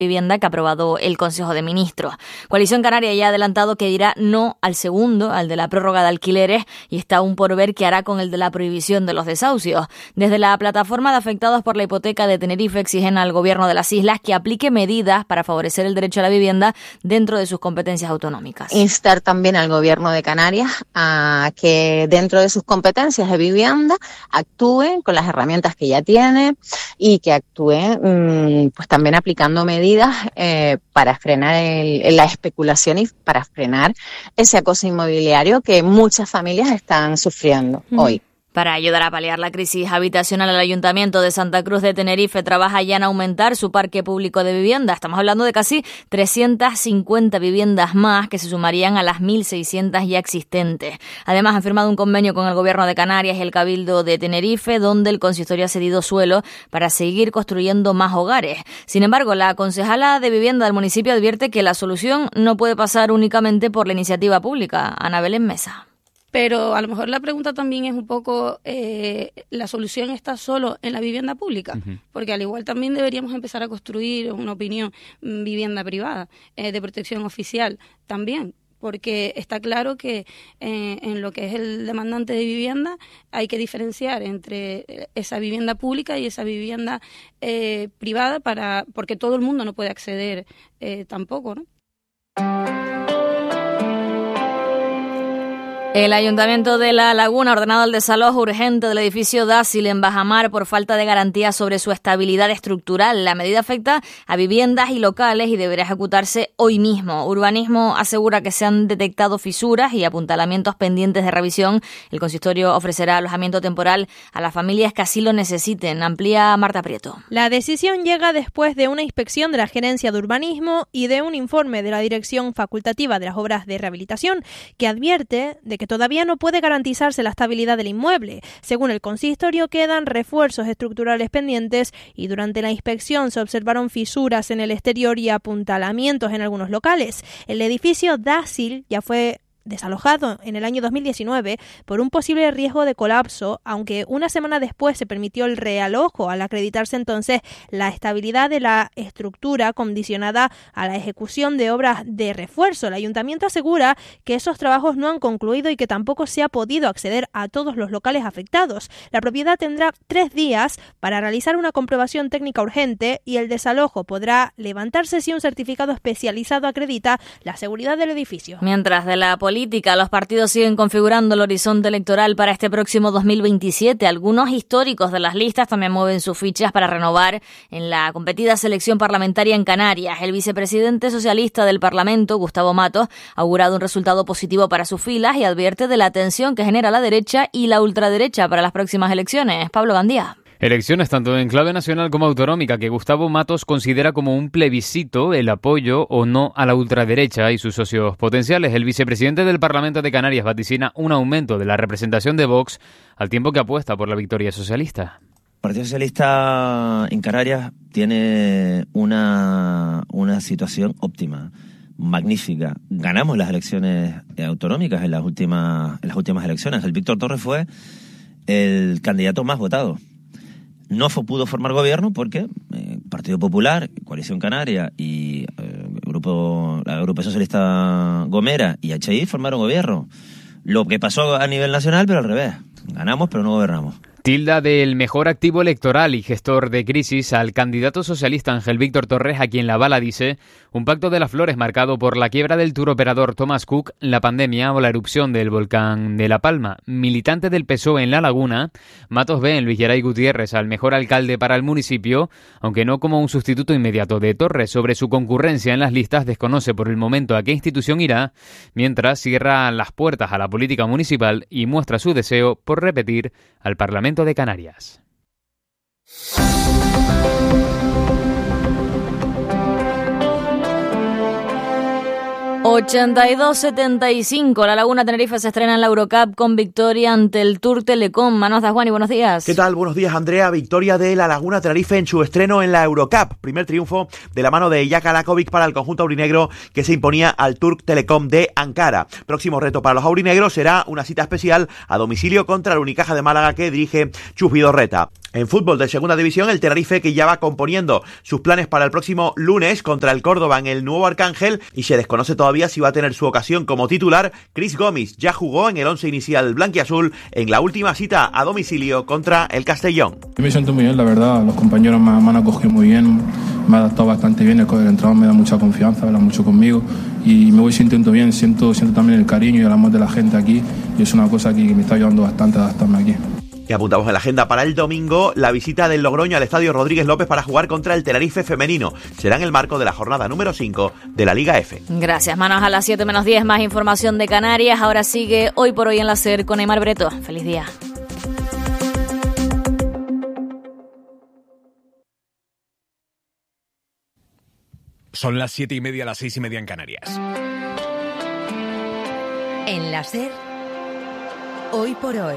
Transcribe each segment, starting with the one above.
vivienda que ha aprobado el Consejo de Ministros. Coalición Canaria ya ha adelantado que dirá no al segundo, al de la prórroga de alquileres, y está aún por ver qué hará con el de la prohibición de los desahucios. Desde la plataforma de afectados por la hipoteca de Tenerife exigen al gobierno de las islas que aplique medidas para favorecer el derecho a la vivienda dentro de sus competencias autonómicas. Instar también al gobierno de Canarias a que dentro de sus competencias de vivienda actúe con las herramientas que ya tiene y que actúe pues también aplicando medidas para frenar la especulación y para frenar ese acoso inmobiliario que muchas familias están sufriendo hoy. Para ayudar a paliar la crisis habitacional, el Ayuntamiento de Santa Cruz de Tenerife trabaja ya en aumentar su parque público de vivienda. Estamos hablando de casi 350 viviendas más que se sumarían a las 1.600 ya existentes. Además, han firmado un convenio con el Gobierno de Canarias y el Cabildo de Tenerife, donde el consistorio ha cedido suelo para seguir construyendo más hogares. Sin embargo, la concejala de vivienda del municipio advierte que la solución no puede pasar únicamente por la iniciativa pública. Ana Belén Mesa. Pero a lo mejor la pregunta también es un poco, ¿la solución está solo en la vivienda pública? Porque al igual también deberíamos empezar a construir, en una opinión, vivienda privada, de protección oficial también. Porque está claro que en lo que es el demandante de vivienda hay que diferenciar entre esa vivienda pública y esa vivienda privada, porque todo el mundo no puede acceder tampoco, ¿no? El Ayuntamiento de La Laguna ha ordenado el desalojo urgente del edificio Dácil en Bajamar por falta de garantías sobre su estabilidad estructural. La medida afecta a viviendas y locales y deberá ejecutarse hoy mismo. Urbanismo asegura que se han detectado fisuras y apuntalamientos pendientes de revisión. El consistorio ofrecerá alojamiento temporal a las familias que así lo necesiten. Amplía Marta Prieto. La decisión llega después de una inspección de la Gerencia de Urbanismo y de un informe de la Dirección Facultativa de las Obras de Rehabilitación que advierte de que todavía no puede garantizarse la estabilidad del inmueble. Según el consistorio, quedan refuerzos estructurales pendientes y durante la inspección se observaron fisuras en el exterior y apuntalamientos en algunos locales. El edificio Dácil ya fue desalojado en el año 2019 por un posible riesgo de colapso, aunque una semana después se permitió el realojo al acreditarse entonces la estabilidad de la estructura condicionada a la ejecución de obras de refuerzo. El ayuntamiento asegura que esos trabajos no han concluido y que tampoco se ha podido acceder a todos los locales afectados. La propiedad tendrá 3 días para realizar una comprobación técnica urgente y el desalojo podrá levantarse si un certificado especializado acredita la seguridad del edificio. Mientras de la política, los partidos siguen configurando el horizonte electoral para este próximo 2027. Algunos históricos de las listas también mueven sus fichas para renovar en la competida selección parlamentaria en Canarias. El vicepresidente socialista del Parlamento, Gustavo Matos, ha augurado un resultado positivo para sus filas y advierte de la tensión que genera la derecha y la ultraderecha para las próximas elecciones. Pablo Gandía. Elecciones tanto en clave nacional como autonómica que Gustavo Matos considera como un plebiscito el apoyo o no a la ultraderecha y sus socios potenciales. El vicepresidente del Parlamento de Canarias vaticina un aumento de la representación de Vox al tiempo que apuesta por la victoria socialista. El Partido Socialista en Canarias tiene una situación óptima, magnífica. Ganamos las elecciones autonómicas en las últimas elecciones. El Víctor Torres fue el candidato más votado. No pudo formar gobierno porque Partido Popular, Coalición Canaria y la Agrupación Socialista Gomera y HI formaron gobierno. Lo que pasó a nivel nacional, pero al revés. Ganamos, pero no gobernamos. Tilda del mejor activo electoral y gestor de crisis al candidato socialista Ángel Víctor Torres, a quien la bala dice un pacto de las flores marcado por la quiebra del turoperador Thomas Cook, la pandemia o la erupción del volcán de La Palma. Militante del PSOE en La Laguna, Matos ve en Luis Geray Gutiérrez al mejor alcalde para el municipio, aunque no como un sustituto inmediato de Torres. Sobre su concurrencia en las listas desconoce por el momento a qué institución irá, mientras cierra las puertas a la política municipal y muestra su deseo por repetir al Parlamento de Canarias. 82-75. La Laguna Tenerife se estrena en la Eurocup con victoria ante el Tour Telecom. Manos da Juan y buenos días. ¿Qué tal? Buenos días, Andrea. Victoria de la Laguna Tenerife en su estreno en la Eurocup. Primer triunfo de la mano de Jaka Lakovic para el conjunto aurinegro que se imponía al Turk Telecom de Ankara. Próximo reto para los aurinegros será una cita especial a domicilio contra el Unicaja de Málaga que dirige Chus Vidorreta. En fútbol de segunda división, el Tenerife, que ya va componiendo sus planes para el próximo lunes contra el Córdoba en el nuevo Arcángel, y se desconoce todavía si va a tener su ocasión como titular. Chris Gomis ya jugó en el 11 inicial blanquiazul en la última cita a domicilio contra el Castellón. Me siento muy bien, la verdad, los compañeros me han acogido muy bien, me ha adaptado bastante bien, el entrenador me da mucha confianza, habla mucho conmigo y me voy sintiendo bien, siento también el cariño y el amor de la gente aquí, y es una cosa que me está ayudando bastante a adaptarme aquí. Y apuntamos en la agenda para el domingo la visita del Logroño al Estadio Rodríguez López para jugar contra el Tenerife femenino. Será en el marco de la jornada número 5 de la Liga F. Gracias, Manos. A las 7:10 más información de Canarias. Ahora sigue Hoy por Hoy en la SER con Aymar Breto. Feliz día. Son las 7:30, las 6:30 en Canarias. En la SER, Hoy por Hoy,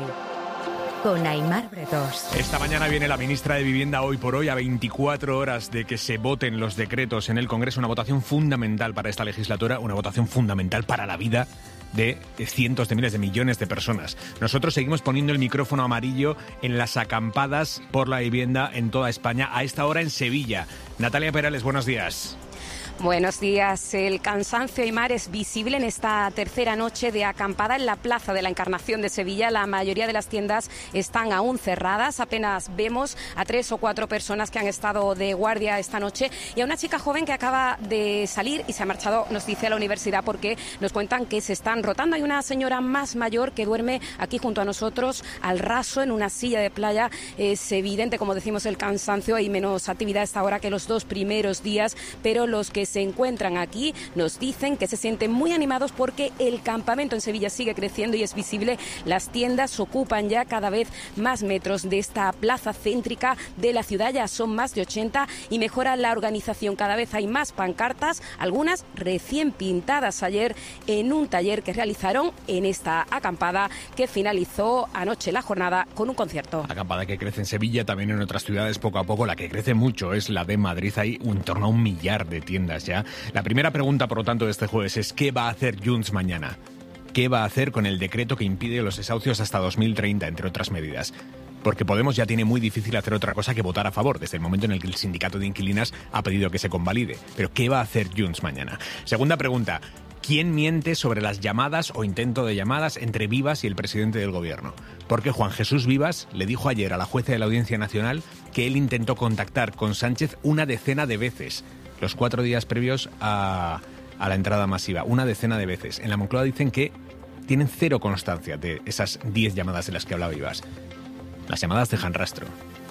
con Aymar Bretos. Esta mañana viene la ministra de Vivienda Hoy por Hoy, a 24 horas de que se voten los decretos en el Congreso, una votación fundamental para esta legislatura, una votación fundamental para la vida de cientos de miles de millones de personas. Nosotros seguimos poniendo el micrófono amarillo en las acampadas por la vivienda en toda España, a esta hora en Sevilla. Natalia Perales, buenos días. Buenos días. El cansancio, Aymar, es visible en esta tercera noche de acampada en la Plaza de la Encarnación de Sevilla. La mayoría de las tiendas están aún cerradas. Apenas vemos a 3 o 4 personas que han estado de guardia esta noche y a una chica joven que acaba de salir y se ha marchado, nos dice, a la universidad porque nos cuentan que se están rotando. Hay una señora más mayor que duerme aquí junto a nosotros al raso en una silla de playa. Es evidente, como decimos, el cansancio. Hay menos actividad a esta hora que los 2 primeros días, pero los que se encuentran aquí nos dicen que se sienten muy animados porque el campamento en Sevilla sigue creciendo y es visible. Las tiendas ocupan ya cada vez más metros de esta plaza céntrica de la ciudad, ya son más de 80 y mejora la organización. Cada vez hay más pancartas, algunas recién pintadas ayer en un taller que realizaron en esta acampada que finalizó anoche la jornada con un concierto. Acampada que crece en Sevilla, también en otras ciudades poco a poco. La que crece mucho es la de Madrid. Hay en torno a 1 millar de tiendas ya. La primera pregunta, por lo tanto, de este jueves es ¿qué va a hacer Junts mañana? ¿Qué va a hacer con el decreto que impide los desahucios hasta 2030, entre otras medidas? Porque Podemos ya tiene muy difícil hacer otra cosa que votar a favor, desde el momento en el que el sindicato de inquilinas ha pedido que se convalide. Pero ¿qué va a hacer Junts mañana? Segunda pregunta, ¿quién miente sobre las llamadas o intento de llamadas entre Vivas y el presidente del gobierno? Porque Juan Jesús Vivas le dijo ayer a la jueza de la Audiencia Nacional que él intentó contactar con Sánchez 1 decena de veces, los 4 días previos a la entrada masiva, 1 decena de veces. En la Moncloa dicen que tienen 0 constancia de esas 10 llamadas de las que hablaba Vivas. Las llamadas dejan rastro.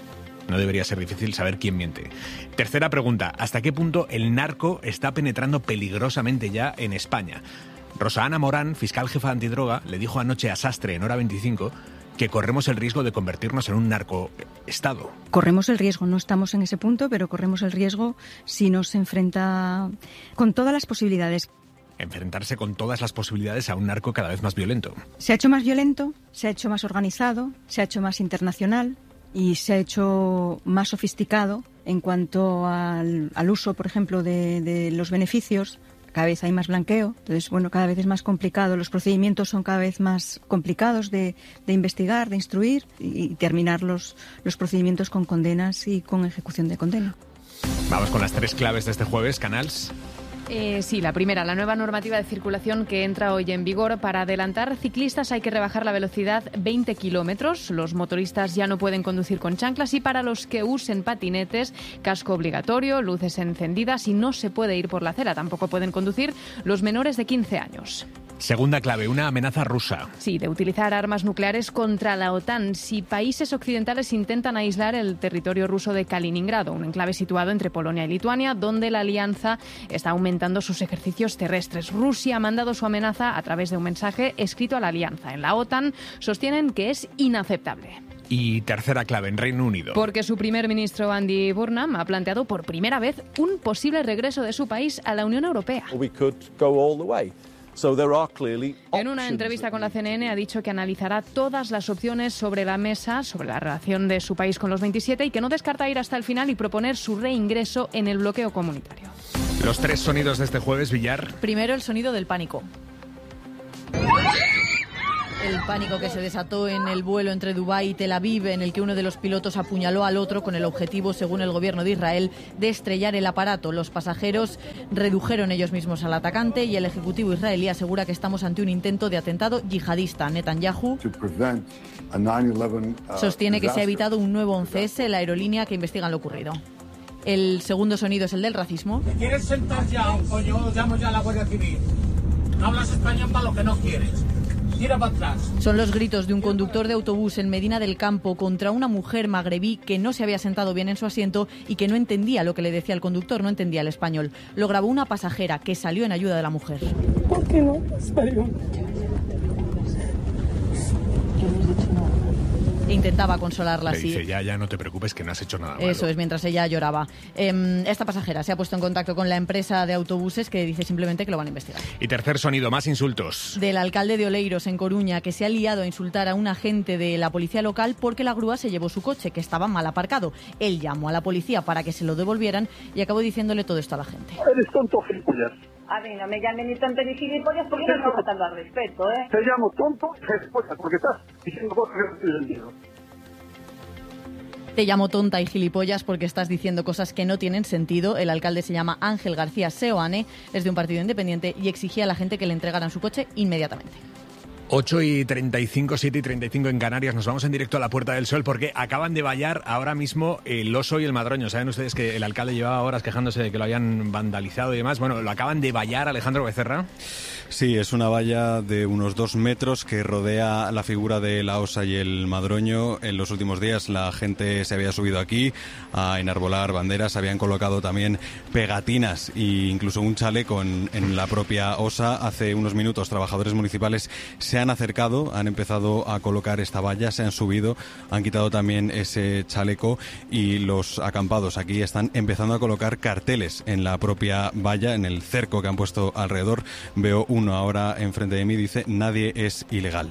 No debería ser difícil saber quién miente. Tercera pregunta, ¿hasta qué punto el narco está penetrando peligrosamente ya en España? Rosa Ana Morán, fiscal jefa antidroga, le dijo anoche a Sastre en Hora 25 que corremos el riesgo de convertirnos en un narcoestado. Corremos el riesgo, no estamos en ese punto, pero corremos el riesgo si nos enfrenta con todas las posibilidades. Enfrentarse con todas las posibilidades a un narco cada vez más violento. Se ha hecho más violento, se ha hecho más organizado, se ha hecho más internacional y se ha hecho más sofisticado en cuanto al uso, por ejemplo, de los beneficios. Cada vez hay más blanqueo, entonces, bueno, cada vez es más complicado. Los procedimientos son cada vez más complicados de investigar, de instruir y terminar los procedimientos con condenas y con ejecución de condena. Vamos con las 3 claves de este jueves, Canals. Sí, la primera, la nueva normativa de circulación que entra hoy en vigor. Para adelantar ciclistas hay que rebajar la velocidad 20 kilómetros. Los motoristas ya no pueden conducir con chanclas y para los que usen patinetes, casco obligatorio, luces encendidas y no se puede ir por la acera. Tampoco pueden conducir los menores de 15 años. Segunda clave, una amenaza rusa. Sí, de utilizar armas nucleares contra la OTAN si países occidentales intentan aislar el territorio ruso de Kaliningrado, un enclave situado entre Polonia y Lituania, donde la alianza está aumentando sus ejercicios terrestres. Rusia ha mandado su amenaza a través de un mensaje escrito a la alianza. En la OTAN sostienen que es inaceptable. Y tercera clave, en Reino Unido. Porque su primer ministro Andy Burnham ha planteado por primera vez un posible regreso de su país a la Unión Europea. En una entrevista con la CNN ha dicho que analizará todas las opciones sobre la mesa sobre la relación de su país con los 27 y que no descarta ir hasta el final y proponer su reingreso en el bloqueo comunitario. Los 3 sonidos de este jueves, Villar. Primero, el sonido del pánico. El pánico que se desató en el vuelo entre Dubái y Tel Aviv, en el que uno de los pilotos apuñaló al otro con el objetivo, según el gobierno de Israel, de estrellar el aparato. Los pasajeros redujeron ellos mismos al atacante y el ejecutivo israelí asegura que estamos ante un intento de atentado yihadista. Netanyahu sostiene que se ha evitado un nuevo 11S, la aerolínea que investiga lo ocurrido. El segundo sonido es el del racismo. ¿Te quieres sentar ya, coño? Llamo ya a la Guardia Civil. No hablas español para lo que no quieres. Tira para atrás. Son los gritos de un conductor de autobús en Medina del Campo contra una mujer magrebí que no se había sentado bien en su asiento y que no entendía lo que le decía el conductor, no entendía el español. Lo grabó una pasajera que salió en ayuda de la mujer. ¿Por qué no? Español. E intentaba consolarla así. Dice, ya no te preocupes que no has hecho nada malo. Eso es, mientras ella lloraba. Esta pasajera se ha puesto en contacto con la empresa de autobuses que dice simplemente que lo van a investigar. Y tercer sonido, más insultos. Del alcalde de Oleiros, en Coruña, que se ha liado a insultar a un agente de la policía local porque la grúa se llevó su coche, que estaba mal aparcado. Él llamó a la policía para que se lo devolvieran y acabó diciéndole todo esto a la gente. Eres tonto, gilipollas. A mí no me llamen ni tonto ni gilipollas porque no me va faltando al respeto, ¿eh? Te llamo tonto y gilipollas porque estás diciendo cosas que no tienen sentido. Te llamo tonta y gilipollas porque estás diciendo cosas que no tienen sentido. El alcalde se llama Ángel García Seoane, es de un partido independiente y exigía a la gente que le entregaran su coche inmediatamente. 8:35, 7:35 en Canarias. Nos vamos en directo a la Puerta del Sol porque acaban de vallar ahora mismo el Oso y el Madroño. ¿Saben ustedes que el alcalde llevaba horas quejándose de que lo habían vandalizado y demás? Bueno, lo acaban de vallar, Alejandro Becerra. Sí, es una valla de unos 2 metros que rodea la figura de la Osa y el Madroño. En los últimos días la gente se había subido aquí a enarbolar banderas, habían colocado también pegatinas e incluso un chaleco en la propia Osa. Hace unos minutos trabajadores municipales se han acercado, han empezado a colocar esta valla, se han subido, han quitado también ese chaleco y los acampados aquí están empezando a colocar carteles en la propia valla, en el cerco que han puesto alrededor. Veo uno ahora enfrente de mí, dice: nadie es ilegal.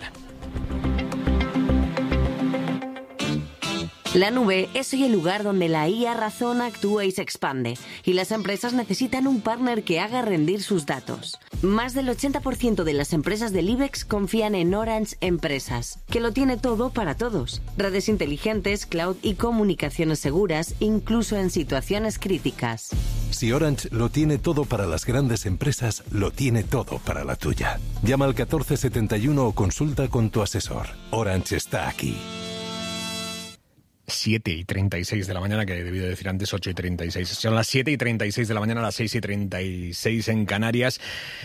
La nube es hoy el lugar donde la IA razona, actúa y se expande, y las empresas necesitan un partner que haga rendir sus datos. Más del 80% de las empresas del IBEX confían en Orange Empresas, que lo tiene todo para todos. Redes inteligentes, cloud y comunicaciones seguras, incluso en situaciones críticas. Si Orange lo tiene todo para las grandes empresas, lo tiene todo para la tuya. Llama al 1471 o consulta con tu asesor. Orange está aquí. 7:36 de la mañana, que he debido decir antes 8:36. Son las 7:36 de la mañana, las 6:36 en Canarias.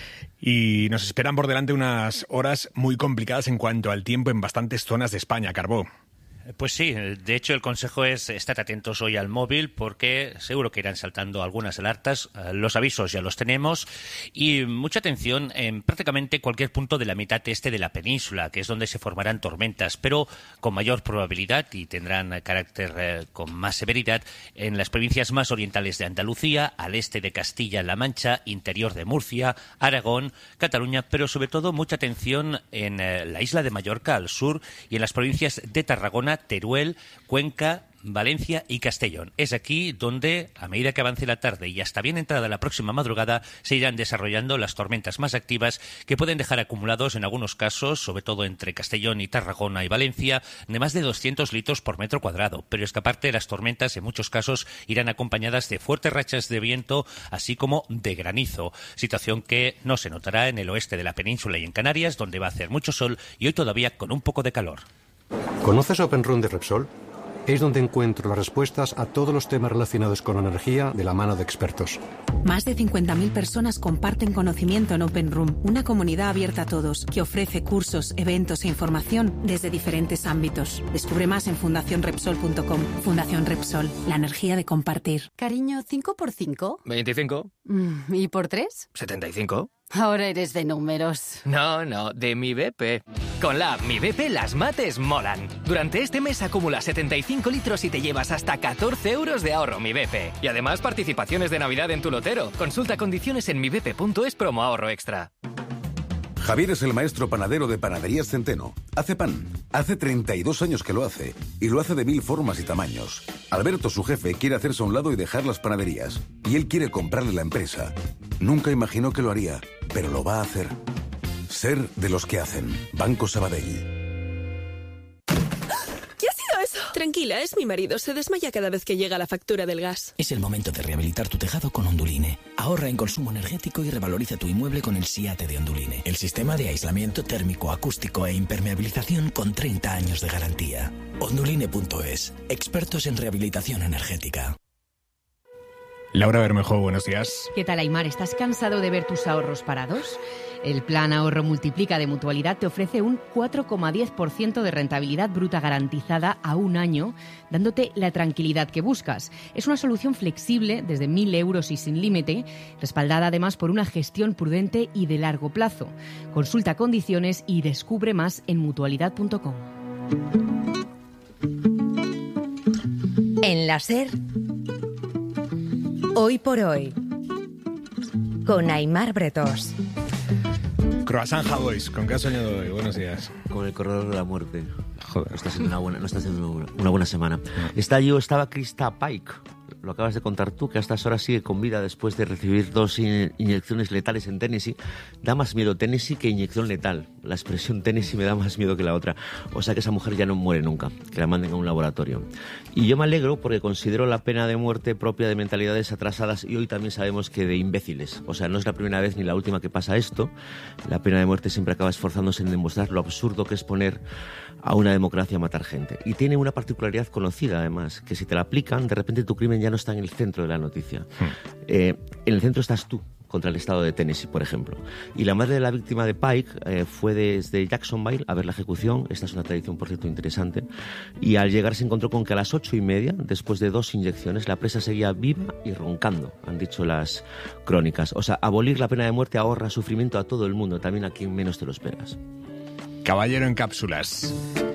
Y nos esperan por delante unas horas muy complicadas en cuanto al tiempo en bastantes zonas de España, Carbó. Pues sí, de hecho el consejo es estar atentos hoy al móvil porque seguro que irán saltando algunas alertas, los avisos ya los tenemos y mucha atención en prácticamente cualquier punto de la mitad este de la península, que es donde se formarán tormentas, pero con mayor probabilidad y tendrán carácter con más severidad en las provincias más orientales de Andalucía, al este de Castilla-La Mancha, interior de Murcia, Aragón, Cataluña, pero sobre todo mucha atención en la isla de Mallorca al sur y en las provincias de Tarragona, Teruel, Cuenca, Valencia y Castellón. Es aquí donde, a medida que avance la tarde y hasta bien entrada la próxima madrugada, se irán desarrollando las tormentas más activas que pueden dejar acumulados en algunos casos, sobre todo entre Castellón y Tarragona y Valencia, de más de 200 litros por metro cuadrado. Pero es que aparte las tormentas en muchos casos irán acompañadas de fuertes rachas de viento, así como de granizo. Situación que no se notará en el oeste de la península y en Canarias, donde va a hacer mucho sol y hoy todavía con un poco de calor. ¿Conoces OpenRun de Repsol? Es donde encuentro las respuestas a todos los temas relacionados con la energía de la mano de expertos. Más de 50.000 personas comparten conocimiento en OpenRoom, una comunidad abierta a todos que ofrece cursos, eventos e información desde diferentes ámbitos. Descubre más en fundacionrepsol.com. Fundación Repsol, la energía de compartir. Cariño, ¿5 por 5? 25. ¿Y por 3? 75. Ahora eres de números. No, de Mi BP. Con la app Mi BP las mates molan. Durante este mes acumula 75 litros y te llevas hasta 14 euros de ahorro Mi BP. Y además participaciones de Navidad en tu lotero. Consulta condiciones en mibp.es promo ahorro extra. Javier es el maestro panadero de Panaderías Centeno. Hace pan. Hace 32 años que lo hace. Y lo hace de 1000 formas y tamaños. Alberto, su jefe, quiere hacerse a un lado y dejar las panaderías. Y él quiere comprarle la empresa. Nunca imaginó que lo haría, pero lo va a hacer. Ser de los que hacen. Banco Sabadell. ¿Qué ha sido eso? Tranquila, es mi marido. Se desmaya cada vez que llega la factura del gas. Es el momento de rehabilitar tu tejado con Onduline. Ahorra en consumo energético y revaloriza tu inmueble con el SIATE de Onduline. El sistema de aislamiento térmico, acústico e impermeabilización con 30 años de garantía. Onduline.es. Expertos en rehabilitación energética. Laura Bermejo, buenos días. ¿Qué tal, Aimar? ¿Estás cansado de ver tus ahorros parados? El Plan Ahorro Multiplica de Mutualidad te ofrece un 4,10% de rentabilidad bruta garantizada a un año, dándote la tranquilidad que buscas. Es una solución flexible desde 1.000 euros y sin límite, respaldada además por una gestión prudente y de largo plazo. Consulta condiciones y descubre más en mutualidad.com. En la SER, Hoy por Hoy, con Aimar Bretós. Croissant Javois, ¿con qué has soñado hoy? Buenos días. Con el corredor de la muerte. Joder. No está siendo una buena semana. Estaba Krista Pike. Lo acabas de contar tú, que a estas horas sigue con vida después de recibir 2 inyecciones letales en Tennessee. Da más miedo Tennessee que inyección letal. La expresión Tennessee me da más miedo que la otra. O sea que esa mujer ya no muere nunca, que la manden a un laboratorio. Y yo me alegro porque considero la pena de muerte propia de mentalidades atrasadas y hoy también sabemos que de imbéciles. O sea, no es la primera vez ni la última que pasa esto. La pena de muerte siempre acaba esforzándose en demostrar lo absurdo que es poner a una democracia a matar gente. Y tiene una particularidad conocida, además, que si te la aplican, de repente tu crimen ya no está en el centro de la noticia. En el centro estás tú, contra el estado de Tennessee, por ejemplo. Y la madre de la víctima de Pike fue desde Jacksonville a ver la ejecución. Esta es una tradición, por cierto, interesante. Y al llegar se encontró con que a las 8:30, después de 2 inyecciones, la presa seguía viva y roncando, han dicho las crónicas. O sea, abolir la pena de muerte ahorra sufrimiento a todo el mundo, también a quien menos te lo esperas. Caballero en cápsulas.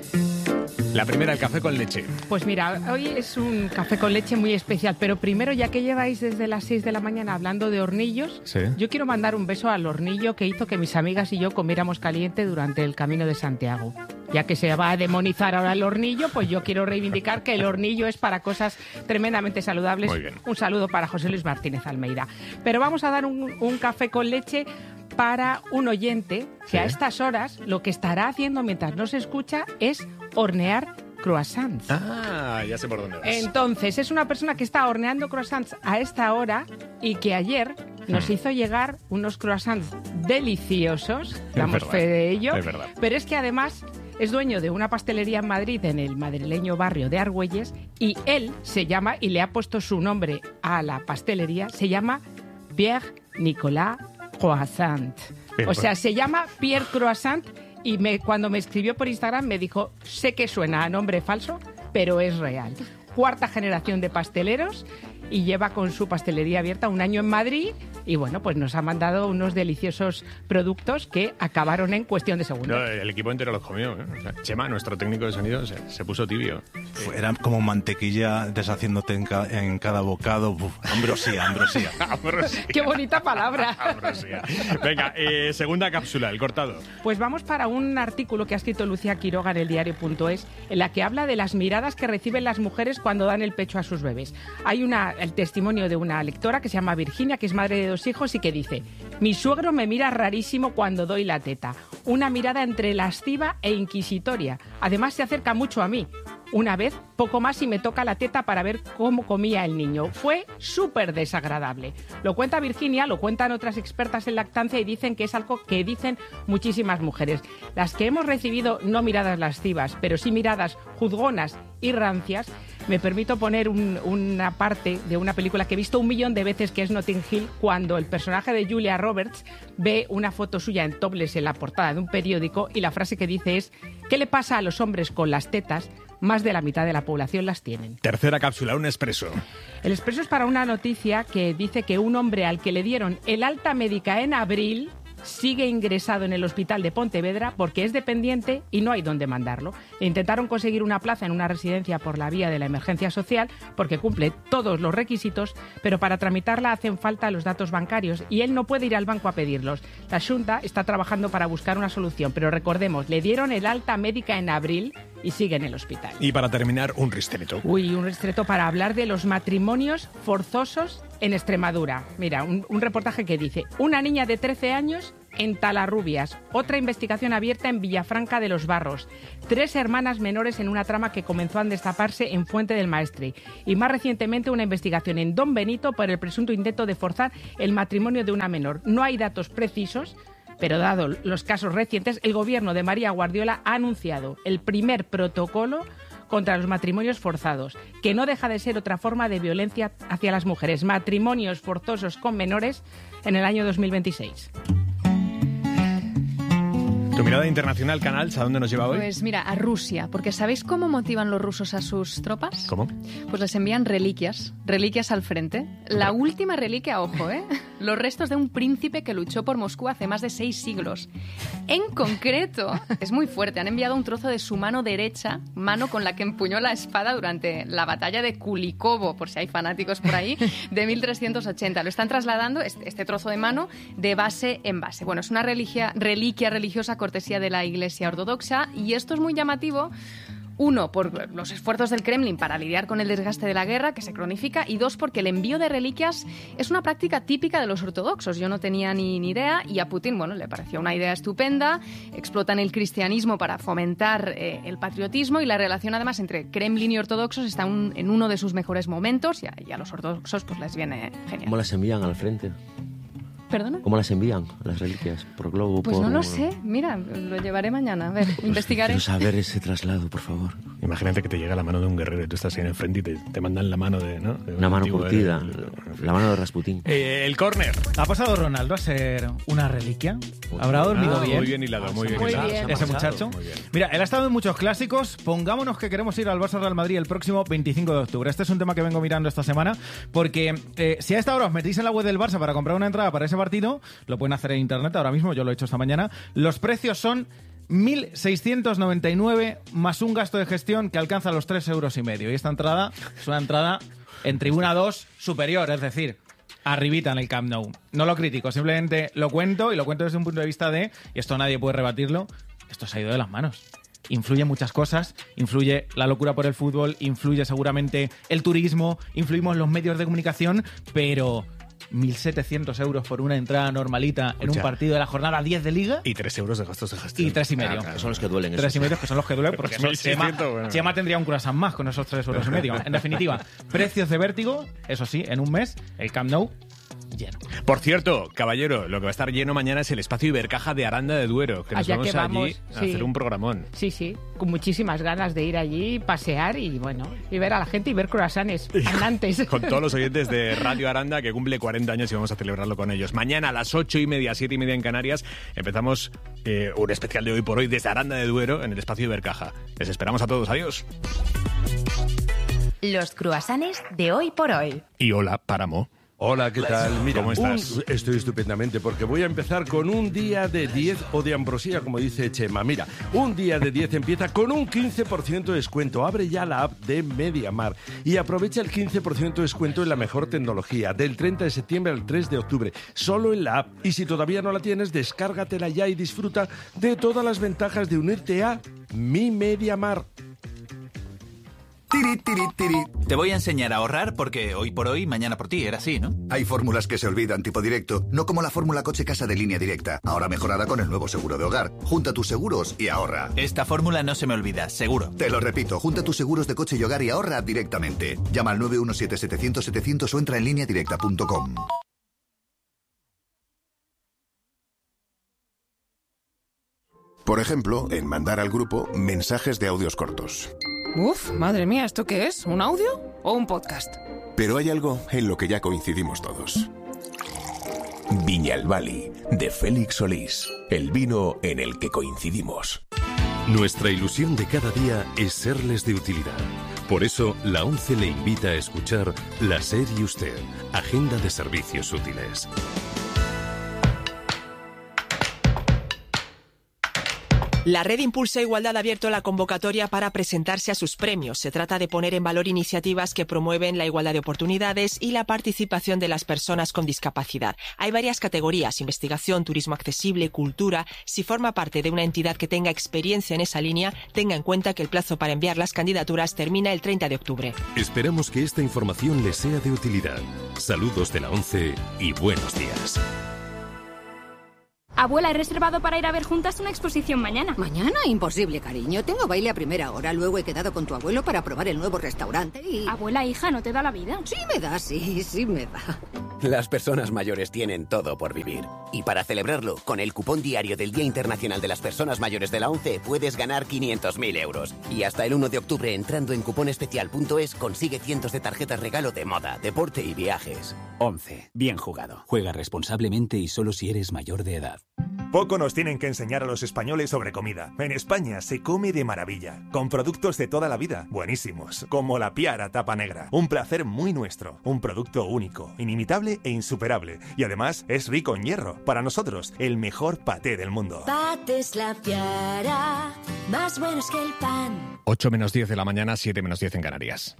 La primera, el café con leche. Pues mira, hoy es un café con leche muy especial, pero primero, ya que lleváis desde las 6 de la mañana hablando de hornillos, sí, yo quiero mandar un beso al hornillo que hizo que mis amigas y yo comiéramos caliente durante el Camino de Santiago. Ya que se va a demonizar ahora el hornillo, pues yo quiero reivindicar que el hornillo es para cosas tremendamente saludables. Muy bien. Un saludo para José Luis Martínez Almeida. Pero vamos a dar un café con leche para un oyente que a estas horas lo que estará haciendo mientras nos escucha es hornear croissants. Ah, ya sé por dónde vas. Entonces, es una persona que está horneando croissants a esta hora y que ayer nos hizo llegar unos croissants deliciosos, damos fe de ello, es verdad. Pero es que además es dueño de una pastelería en Madrid, en el madrileño barrio de Argüelles, y él se llama, y le ha puesto su nombre a la pastelería, se llama Pierre Nicolas Croissant. Bien, o sea, se llama Pierre Croissant. Y cuando me escribió por Instagram me dijo, sé que suena a nombre falso, pero es real. 4ª generación de pasteleros y lleva con su pastelería abierta 1 año en Madrid y bueno, pues nos ha mandado unos deliciosos productos que acabaron en cuestión de segundos. No, el equipo entero los comió, ¿eh? O sea, Chema, nuestro técnico de sonido, se puso tibio. Era como mantequilla deshaciéndote en cada bocado. Uf, ambrosía. Ambrosía. ¡Qué bonita palabra! Ambrosía. Venga, segunda cápsula, el cortado. Pues vamos para un artículo que ha escrito Lucía Quiroga en el diario.es, en la que habla de las miradas que reciben las mujeres cuando dan el pecho a sus bebés. Hay el testimonio de una lectora que se llama Virginia, que es madre de 2 hijos y que dice: mi suegro me mira rarísimo cuando doy la teta. Una mirada entre lasciva e inquisitoria. Además se acerca mucho a mí. Una vez, poco más, y me toca la teta para ver cómo comía el niño. Fue súper desagradable. Lo cuenta Virginia, lo cuentan otras expertas en lactancia y dicen que es algo que dicen muchísimas mujeres. Las que hemos recibido no miradas lascivas, pero sí miradas juzgonas y rancias. Me permito poner una parte de una película que he visto 1 millón de veces, que es Notting Hill, cuando el personaje de Julia Roberts ve una foto suya en topless en la portada de un periódico y la frase que dice es: ¿qué le pasa a los hombres con las tetas? Más de la mitad de la población las tienen. Tercera cápsula, un expreso. El expreso es para una noticia que dice que un hombre al que le dieron el alta médica en abril sigue ingresado en el hospital de Pontevedra porque es dependiente y no hay dónde mandarlo. Le intentaron conseguir una plaza en una residencia por la vía de la emergencia social porque cumple todos los requisitos, pero para tramitarla hacen falta los datos bancarios y él no puede ir al banco a pedirlos. La Xunta está trabajando para buscar una solución, pero recordemos, le dieron el alta médica en abril y sigue en el hospital. Y para terminar, un ristreto. Un ristreto para hablar de los matrimonios forzosos en Extremadura. Mira, un reportaje que dice: una niña de 13 años en Talarrubias. Otra investigación abierta en Villafranca de los Barros. 3 hermanas menores en una trama que comenzó a destaparse en Fuente del Maestre. Y más recientemente una investigación en Don Benito por el presunto intento de forzar el matrimonio de una menor. No hay datos precisos, pero dado los casos recientes, el gobierno de María Guardiola ha anunciado el primer protocolo contra los matrimonios forzados, que no deja de ser otra forma de violencia hacia las mujeres. Matrimonios forzosos con menores en el año 2026. Tu mirada internacional, Canals, ¿a dónde nos lleva hoy? Pues mira, a Rusia, porque ¿sabéis cómo motivan los rusos a sus tropas? ¿Cómo? Pues les envían reliquias al frente. La última reliquia, ojo, los restos de un príncipe que luchó por Moscú hace más de 6 siglos. En concreto, es muy fuerte, han enviado un trozo de su mano derecha, mano con la que empuñó la espada durante la batalla de Kulikovo, por si hay fanáticos por ahí, de 1380. Lo están trasladando, este trozo de mano, de base en base. Bueno, es una reliquia religiosa cortesía de la Iglesia Ortodoxa, y esto es muy llamativo. 1, por los esfuerzos del Kremlin para lidiar con el desgaste de la guerra, que se cronifica, y 2, porque el envío de reliquias es una práctica típica de los ortodoxos. Yo no tenía ni idea, y a Putin, bueno, le pareció una idea estupenda. Explotan el cristianismo para fomentar el patriotismo, y la relación, además, entre Kremlin y ortodoxos está en uno de sus mejores momentos, y a los ortodoxos pues les viene genial. ¿Cómo las envían al frente? ¿Perdona? ¿Cómo las envían, las reliquias? ¿Por globo? Pues no lo sé. Mira, lo llevaré mañana. A ver, investigaré. Quiero saber ese traslado, por favor. Imagínate que te llega la mano de un guerrero y tú estás ahí en el frente y te mandan la mano de... ¿no? De una mano curtida, la mano de Rasputín. El córner. ¿Ha pasado Ronaldo a ser una reliquia? ¿Habrá dormido bien? Muy bien hilado, muy bien hilado. Ese muchacho. Mira, él ha estado en muchos clásicos. Pongámonos que queremos ir al Barça Real Madrid el próximo 25 de octubre. Este es un tema que vengo mirando esta semana, porque si a esta hora os metéis en la web del Barça para comprar una entrada para ese partido, lo pueden hacer en internet ahora mismo, yo lo he hecho esta mañana. Los precios son 1.699 más un gasto de gestión que alcanza los 3,5 euros. Y esta entrada es una entrada en tribuna 2 superior, es decir, arribita en el Camp Nou. No lo critico, simplemente lo cuento, y lo cuento desde un punto de vista de, y esto nadie puede rebatirlo, esto se ha ido de las manos. Influye muchas cosas, influye la locura por el fútbol, influye seguramente el turismo, influimos los medios de comunicación, pero 1.700 euros por una entrada normalita en un partido de la jornada 10 de Liga. Y 3 euros de gastos de gestión. Y 3,5. Claro, son los que duelen. 3,5 que son los que duelen, porque Chema tendría un croissant más con esos 3,5 euros. En definitiva, precios de vértigo, eso sí, en un mes, el Camp Nou lleno. Por cierto, caballero, lo que va a estar lleno mañana es el espacio Ibercaja de Aranda de Duero, que nos vamos allí a hacer un programón. Sí, con muchísimas ganas de ir allí, pasear y bueno, y ver a la gente y ver croissants andantes. Con todos los oyentes de Radio Aranda, que cumple 40 años y vamos a celebrarlo con ellos. Mañana a las 8:30, 7:30 en Canarias, empezamos un especial de Hoy por Hoy desde Aranda de Duero en el espacio Ibercaja. Les esperamos a todos. Adiós. Los croissants de Hoy por Hoy. Y hola, Páramo. Hola, ¿qué tal? Mira, ¿cómo estás? Estoy estupendamente, porque voy a empezar con un día de 10 o de ambrosía, como dice Chema. Mira, un día de 10 empieza con un 15% de descuento. Abre ya la app de MediaMarkt y aprovecha el 15% de descuento en la mejor tecnología, del 30 de septiembre al 3 de octubre, solo en la app. Y si todavía no la tienes, descárgatela ya y disfruta de todas las ventajas de unirte a Mi MediaMarkt. Tiri, tiri, tiri. Te voy a enseñar a ahorrar porque hoy por hoy, mañana por ti, era así, ¿no? Hay fórmulas que se olvidan tipo directo, no como la fórmula coche-casa de Línea Directa, ahora mejorada con el nuevo seguro de hogar. Junta tus seguros y ahorra. Esta fórmula no se me olvida, seguro. Te lo repito, junta tus seguros de coche y hogar y ahorra directamente. Llama al 917-700-700 o entra en lineadirecta.com. Por ejemplo, en mandar al grupo mensajes de audios cortos. Uf, madre mía, ¿esto qué es? ¿Un audio o un podcast? Pero hay algo en lo que ya coincidimos todos. Viñalbali, de Félix Solís. El vino en el que coincidimos. Nuestra ilusión de cada día es serles de utilidad. Por eso, la ONCE le invita a escuchar La SER y Usted, Agenda de Servicios Útiles. La Red Impulsa Igualdad ha abierto la convocatoria para presentarse a sus premios. Se trata de poner en valor iniciativas que promueven la igualdad de oportunidades y la participación de las personas con discapacidad. Hay varias categorías: investigación, turismo accesible, cultura. Si forma parte de una entidad que tenga experiencia en esa línea, tenga en cuenta que el plazo para enviar las candidaturas termina el 30 de octubre. Esperamos que esta información les sea de utilidad. Saludos de la ONCE y buenos días. Abuela, he reservado para ir a ver juntas una exposición mañana. Mañana, imposible, cariño. Tengo baile a primera hora. Luego he quedado con tu abuelo para probar el nuevo restaurante y... Abuela, hija, ¿no te da la vida? Sí me da, sí me da. Las personas mayores tienen todo por vivir. Y para celebrarlo, con el cupón diario del Día Internacional de las Personas Mayores de la ONCE puedes ganar 500.000 euros. Y hasta el 1 de octubre, entrando en cuponespecial.es, consigue cientos de tarjetas regalo de moda, deporte y viajes. ONCE. Bien jugado. Juega responsablemente y solo si eres mayor de edad. Poco nos tienen que enseñar a los españoles sobre comida. En España se come de maravilla, con productos de toda la vida, buenísimos, como la Piara tapa negra. Un placer muy nuestro, un producto único, inimitable e insuperable. Y además es rico en hierro. Para nosotros, el mejor paté del mundo. Patés La Piara, más buenos que el pan. 8 menos 10 de la mañana, 7 menos 10 en Canarias.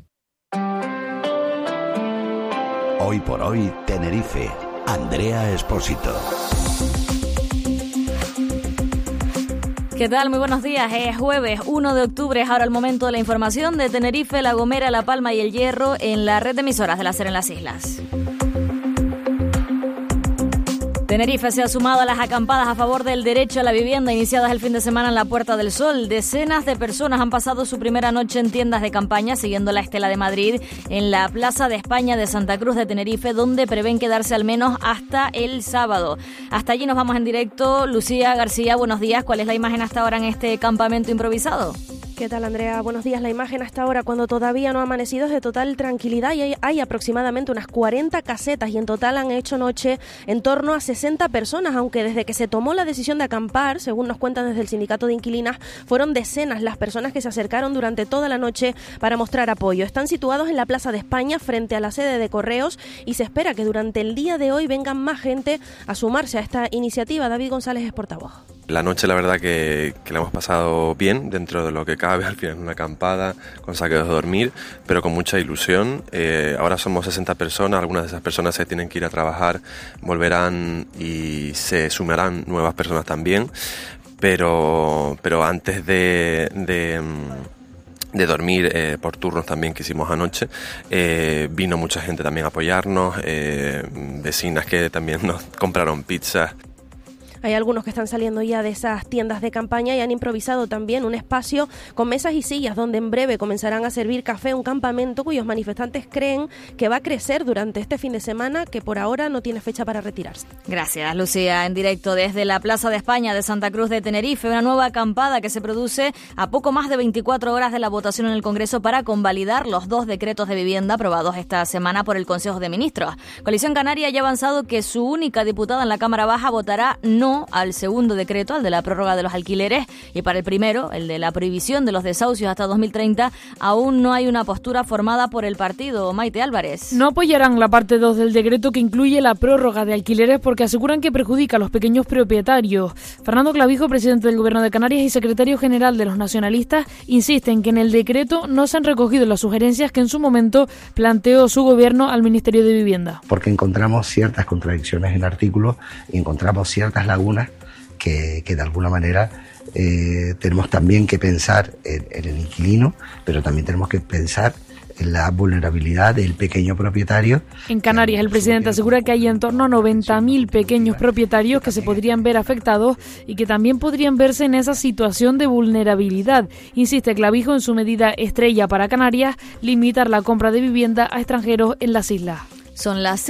Hoy por hoy, Tenerife. Andrea Espósito. ¿Qué tal? Muy buenos días. Es jueves 1 de octubre, es ahora el momento de la información de Tenerife, La Gomera, La Palma y El Hierro en la red de emisoras de la SER en las islas. Tenerife se ha sumado a las acampadas a favor del derecho a la vivienda iniciadas el fin de semana en la Puerta del Sol. Decenas de personas han pasado su primera noche en tiendas de campaña siguiendo la estela de Madrid en la Plaza de España de Santa Cruz de Tenerife, donde prevén quedarse al menos hasta el sábado. Hasta allí nos vamos en directo. Lucía García, buenos días. ¿Cuál es la imagen hasta ahora en este campamento improvisado? ¿Qué tal, Andrea? Buenos días. La imagen hasta ahora, cuando todavía no ha amanecido, es de total tranquilidad y hay aproximadamente unas 40 casetas y en total han hecho noche en torno a 60 personas, aunque desde que se tomó la decisión de acampar, según nos cuentan desde el Sindicato de Inquilinas, fueron decenas las personas que se acercaron durante toda la noche para mostrar apoyo. Están situados en la Plaza de España, frente a la sede de Correos, y se espera que durante el día de hoy vengan más gente a sumarse a esta iniciativa. David González es portavoz. La noche, la verdad que la hemos pasado bien, dentro de lo que cabe, al final una acampada, con saqueos de dormir, pero con mucha ilusión. Ahora somos 60 personas, algunas de esas personas se tienen que ir a trabajar, volverán y se sumarán nuevas personas también, pero antes de dormir por turnos también que hicimos anoche, vino mucha gente también a apoyarnos, vecinas que también nos compraron pizzas. Hay algunos que están saliendo ya de esas tiendas de campaña y han improvisado también un espacio con mesas y sillas donde en breve comenzarán a servir café, un campamento cuyos manifestantes creen que va a crecer durante este fin de semana, que por ahora no tiene fecha para retirarse. Gracias, Lucía. En directo desde la Plaza de España de Santa Cruz de Tenerife, una nueva acampada que se produce a poco más de 24 horas de la votación en el Congreso para convalidar los 2 decretos de vivienda aprobados esta semana por el Consejo de Ministros. Coalición Canaria ya ha avanzado que su única diputada en la Cámara Baja votará no al segundo decreto, al de la prórroga de los alquileres, y para el primero, el de la prohibición de los desahucios hasta 2030, aún no hay una postura formada por el partido. Maite Álvarez. No apoyarán la parte 2 del decreto que incluye la prórroga de alquileres porque aseguran que perjudica a los pequeños propietarios. Fernando Clavijo, presidente del Gobierno de Canarias y secretario general de los nacionalistas, insisten que en el decreto no se han recogido las sugerencias que en su momento planteó su gobierno al Ministerio de Vivienda. Porque encontramos ciertas contradicciones en el artículo y encontramos ciertas lagunas que de alguna manera tenemos también que pensar en el inquilino, pero también tenemos que pensar en la vulnerabilidad del pequeño propietario. En Canarias, el presidente asegura que hay en torno a 90.000 pequeños propietarios que se podrían ver afectados y que también podrían verse en esa situación de vulnerabilidad. Insiste Clavijo en su medida estrella para Canarias, limitar la compra de vivienda a extranjeros en las islas. Son las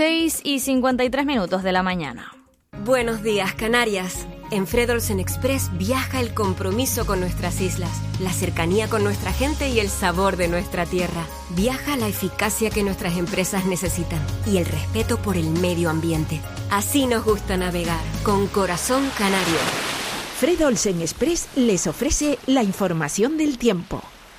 6:53 de la mañana. Buenos días, Canarias. En Fred Olsen Express viaja el compromiso con nuestras islas, la cercanía con nuestra gente y el sabor de nuestra tierra. Viaja la eficacia que nuestras empresas necesitan y el respeto por el medio ambiente. Así nos gusta navegar, con corazón canario. Fred Olsen Express les ofrece la información del tiempo.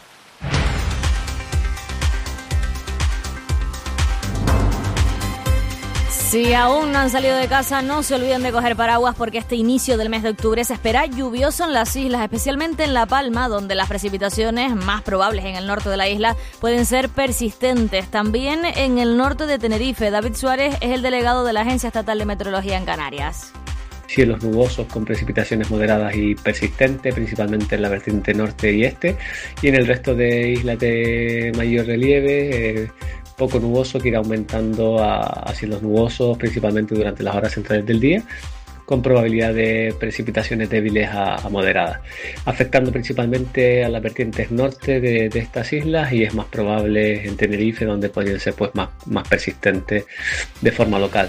Si aún no han salido de casa, no se olviden de coger paraguas porque este inicio del mes de octubre se espera lluvioso en las islas, especialmente en La Palma, donde las precipitaciones más probables en el norte de la isla pueden ser persistentes. También en el norte de Tenerife. David Suárez es el delegado de la Agencia Estatal de Meteorología en Canarias. Cielos nubosos con precipitaciones moderadas y persistentes, principalmente en la vertiente norte y este, y en el resto de islas de mayor relieve, poco nuboso que irá aumentando a cielos nubosos, principalmente durante las horas centrales del día, con probabilidad de precipitaciones débiles a moderadas, afectando principalmente a las vertientes norte de estas islas, y es más probable en Tenerife, donde podrían ser pues más persistentes de forma local.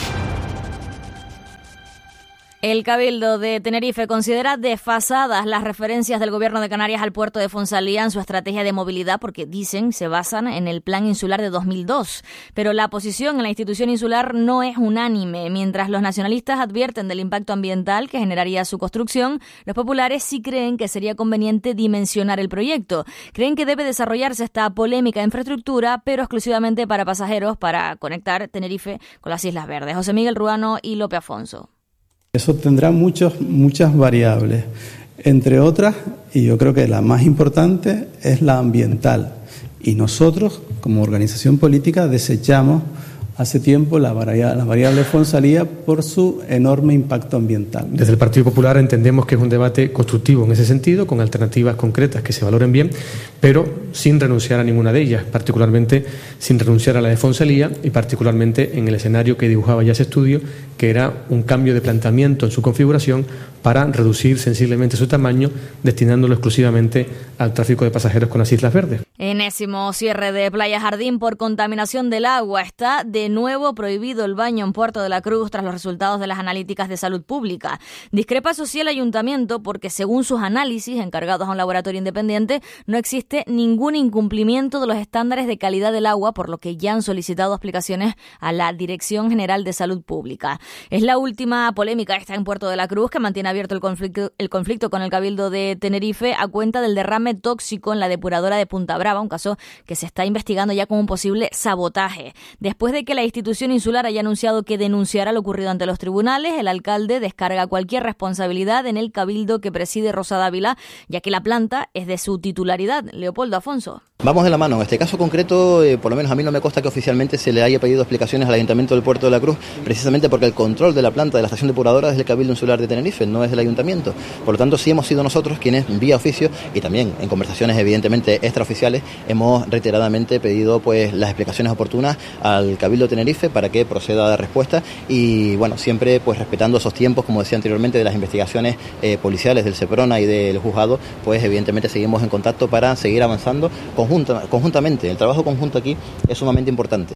El Cabildo de Tenerife considera desfasadas las referencias del Gobierno de Canarias al puerto de Fonsalía en su estrategia de movilidad porque, dicen, se basan en el Plan Insular de 2002. Pero la posición en la institución insular no es unánime. Mientras los nacionalistas advierten del impacto ambiental que generaría su construcción, los populares sí creen que sería conveniente dimensionar el proyecto. Creen que debe desarrollarse esta polémica infraestructura, pero exclusivamente para pasajeros, para conectar Tenerife con las Islas Verdes. José Miguel Ruano y Lope Afonso. Eso tendrá muchas variables, entre otras, y yo creo que la más importante es la ambiental. Y nosotros, como organización política, desechamos hace tiempo la variable Fonsalía por su enorme impacto ambiental. Desde el Partido Popular entendemos que es un debate constructivo en ese sentido, con alternativas concretas que se valoren bien, pero sin renunciar a ninguna de ellas, particularmente sin renunciar a la de Fonsalía y particularmente en el escenario que dibujaba ya ese estudio, que era un cambio de planteamiento en su configuración para reducir sensiblemente su tamaño, destinándolo exclusivamente al tráfico de pasajeros con las Islas Verdes. Enésimo cierre de Playa Jardín por contaminación del agua. Está de nuevo prohibido el baño en Puerto de la Cruz tras los resultados de las analíticas de salud pública. Discrepa eso sí el ayuntamiento porque, según sus análisis encargados a un laboratorio independiente, no existe ningún incumplimiento de los estándares de calidad del agua, por lo que ya han solicitado explicaciones a la Dirección General de Salud Pública. Es la última polémica esta en Puerto de la Cruz, que mantiene abierto el conflicto con el Cabildo de Tenerife a cuenta del derrame tóxico en la depuradora de Punta Brava, un caso que se está investigando ya como un posible sabotaje. Después de que la institución insular haya anunciado que denunciará lo ocurrido ante los tribunales, el alcalde descarga cualquier responsabilidad en el Cabildo que preside Rosa Dávila, ya que la planta es de su titularidad. Leopoldo Afonso. Vamos de la mano. En este caso concreto, por lo menos a mí no me consta que oficialmente se le haya pedido explicaciones al Ayuntamiento del Puerto de la Cruz, precisamente porque el control de la planta de la estación depuradora es del Cabildo Insular de Tenerife, no es del Ayuntamiento. Por lo tanto, sí hemos sido nosotros quienes, vía oficio y también en conversaciones evidentemente extraoficiales, hemos reiteradamente pedido pues las explicaciones oportunas al Cabildo de Tenerife para que proceda a dar respuesta y, bueno, siempre pues respetando esos tiempos, como decía anteriormente, de las investigaciones policiales del Seprona y del juzgado, pues evidentemente seguimos en contacto para seguir avanzando conjuntamente. El trabajo conjunto aquí es sumamente importante.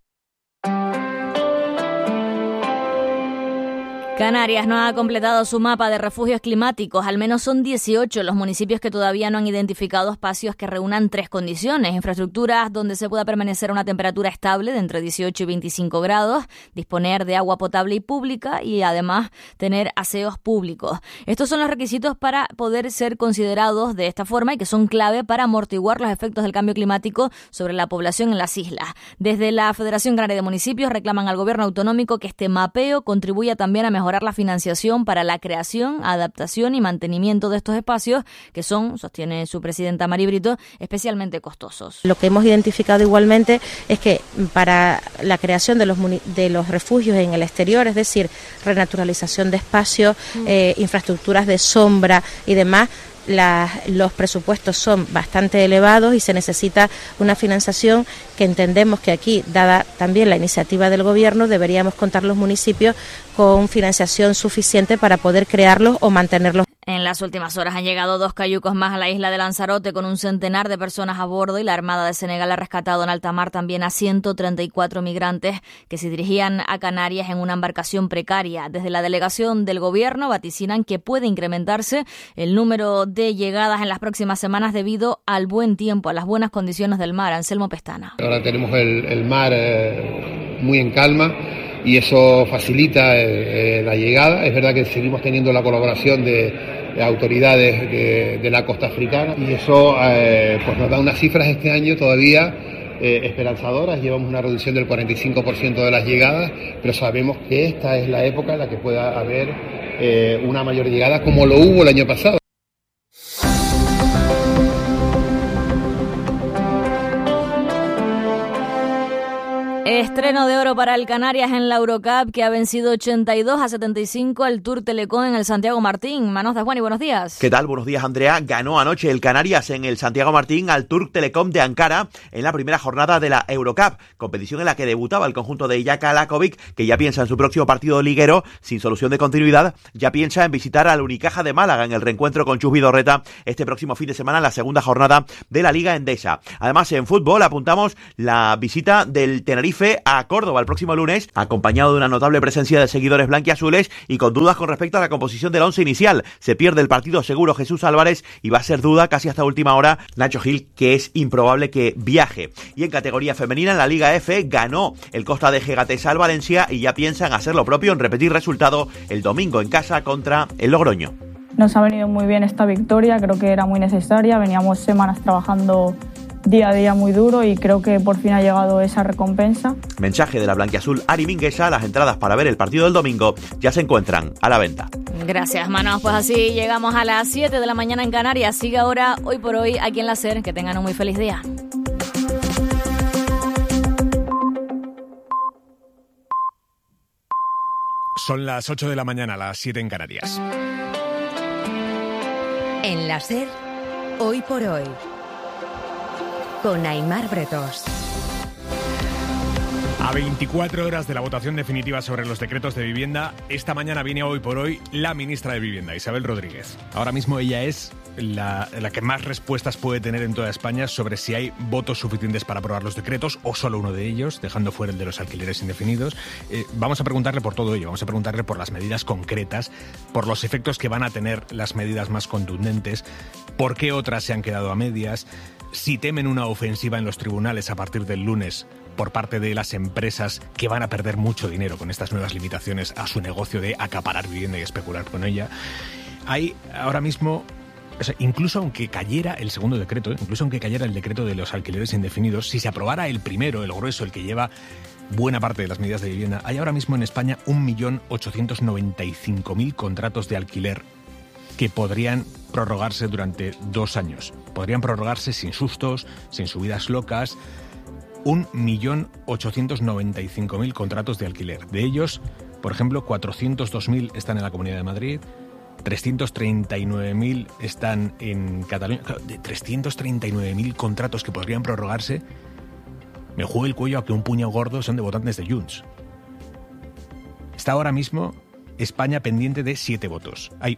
Canarias no ha completado su mapa de refugios climáticos. Al menos son 18 los municipios que todavía no han identificado espacios que reúnan 3 condiciones. Infraestructuras donde se pueda permanecer a una temperatura estable de entre 18 y 25 grados, disponer de agua potable y pública y además tener aseos públicos. Estos son los requisitos para poder ser considerados de esta forma y que son clave para amortiguar los efectos del cambio climático sobre la población en las islas. Desde la Federación Canaria de Municipios reclaman al gobierno autonómico que este mapeo contribuya también a mejorar la financiación para la creación, adaptación y mantenimiento de estos espacios que son, sostiene su presidenta Mari Brito, especialmente costosos. Lo que hemos identificado igualmente es que para la creación de los refugios en el exterior, es decir, renaturalización de espacios, infraestructuras de sombra y demás, los presupuestos son bastante elevados y se necesita una financiación que entendemos que aquí, dada también la iniciativa del Gobierno, deberíamos contar los municipios con financiación suficiente para poder crearlos o mantenerlos. En las últimas horas han llegado 2 cayucos más a la isla de Lanzarote con un centenar de personas a bordo y la Armada de Senegal ha rescatado en alta mar también a 134 migrantes que se dirigían a Canarias en una embarcación precaria. Desde la delegación del Gobierno vaticinan que puede incrementarse el número de llegadas en las próximas semanas debido al buen tiempo, a las buenas condiciones del mar. Anselmo Pestana. Ahora tenemos el mar muy en calma y eso facilita la llegada. Es verdad que seguimos teniendo la colaboración de autoridades de la costa africana y eso pues nos da unas cifras este año todavía esperanzadoras. Llevamos una reducción del 45% de las llegadas, pero sabemos que esta es la época en la que pueda haber una mayor llegada como lo hubo el año pasado. Estreno de oro para el Canarias en la Eurocup, que ha vencido 82-75 al Tour Telecom en el Santiago Martín. Manos de Juan y buenos días. ¿Qué tal? Buenos días, Andrea. Ganó anoche el Canarias en el Santiago Martín al Tour Telecom de Ankara en la primera jornada de la Eurocup, competición en la que debutaba el conjunto de Jaka Lakovic, que ya piensa en su próximo partido liguero, sin solución de continuidad, ya piensa en visitar al Unicaja de Málaga en el reencuentro con Chus Vidorreta este próximo fin de semana en la segunda jornada de la Liga Endesa. Además, en fútbol apuntamos la visita del Tenerife a Córdoba el próximo lunes, acompañado de una notable presencia de seguidores blanquiazules y con dudas con respecto a la composición del once inicial. Se pierde el partido seguro Jesús Álvarez y va a ser duda casi hasta última hora Nacho Gil, que es improbable que viaje. Y en categoría femenina, en la Liga F, ganó el Costa de Gegatesa al Valencia y ya piensan hacer lo propio en repetir resultado el domingo en casa contra el Logroño. Nos ha venido muy bien esta victoria, creo que era muy necesaria, veníamos semanas trabajando día a día muy duro y creo que por fin ha llegado esa recompensa. Mensaje de la blanquiazul Ari Minguesa. Las entradas para ver el partido del domingo ya se encuentran a la venta. Gracias, Manos. Pues así llegamos a las 7 de la mañana en Canarias. Sigue ahora Hoy por Hoy aquí en la SER. Que tengan un muy feliz día. Son las 8 de la mañana, las 7 en Canarias. En la SER, Hoy por Hoy, con Aimar Bretos. A 24 horas de la votación definitiva sobre los decretos de vivienda, esta mañana viene Hoy por Hoy la ministra de Vivienda, Isabel Rodríguez. Ahora mismo ella es la que más respuestas puede tener en toda España sobre si hay votos suficientes para aprobar los decretos o solo uno de ellos, dejando fuera el de los alquileres indefinidos. Vamos a preguntarle por todo ello, vamos a preguntarle por las medidas concretas, por los efectos que van a tener las medidas más contundentes, por qué otras se han quedado a medias, si temen una ofensiva en los tribunales a partir del lunes por parte de las empresas que van a perder mucho dinero con estas nuevas limitaciones a su negocio de acaparar vivienda y especular con ella. Hay ahora mismo, o sea, incluso aunque cayera el segundo decreto, incluso aunque cayera el decreto de los alquileres indefinidos, si se aprobara el primero, el grueso, el que lleva buena parte de las medidas de vivienda, hay ahora mismo en España 1.895.000 contratos de alquiler que podrían prorrogarse durante 2 años. Podrían prorrogarse sin sustos, sin subidas locas. 1.895.000 contratos de alquiler. De ellos, por ejemplo, 402.000 están en la Comunidad de Madrid, 339.000 están en Cataluña. Claro, de 339.000 contratos que podrían prorrogarse, me juego el cuello a que un puñado gordo son de votantes de Junts. Está ahora mismo España pendiente de 7 votos. Hay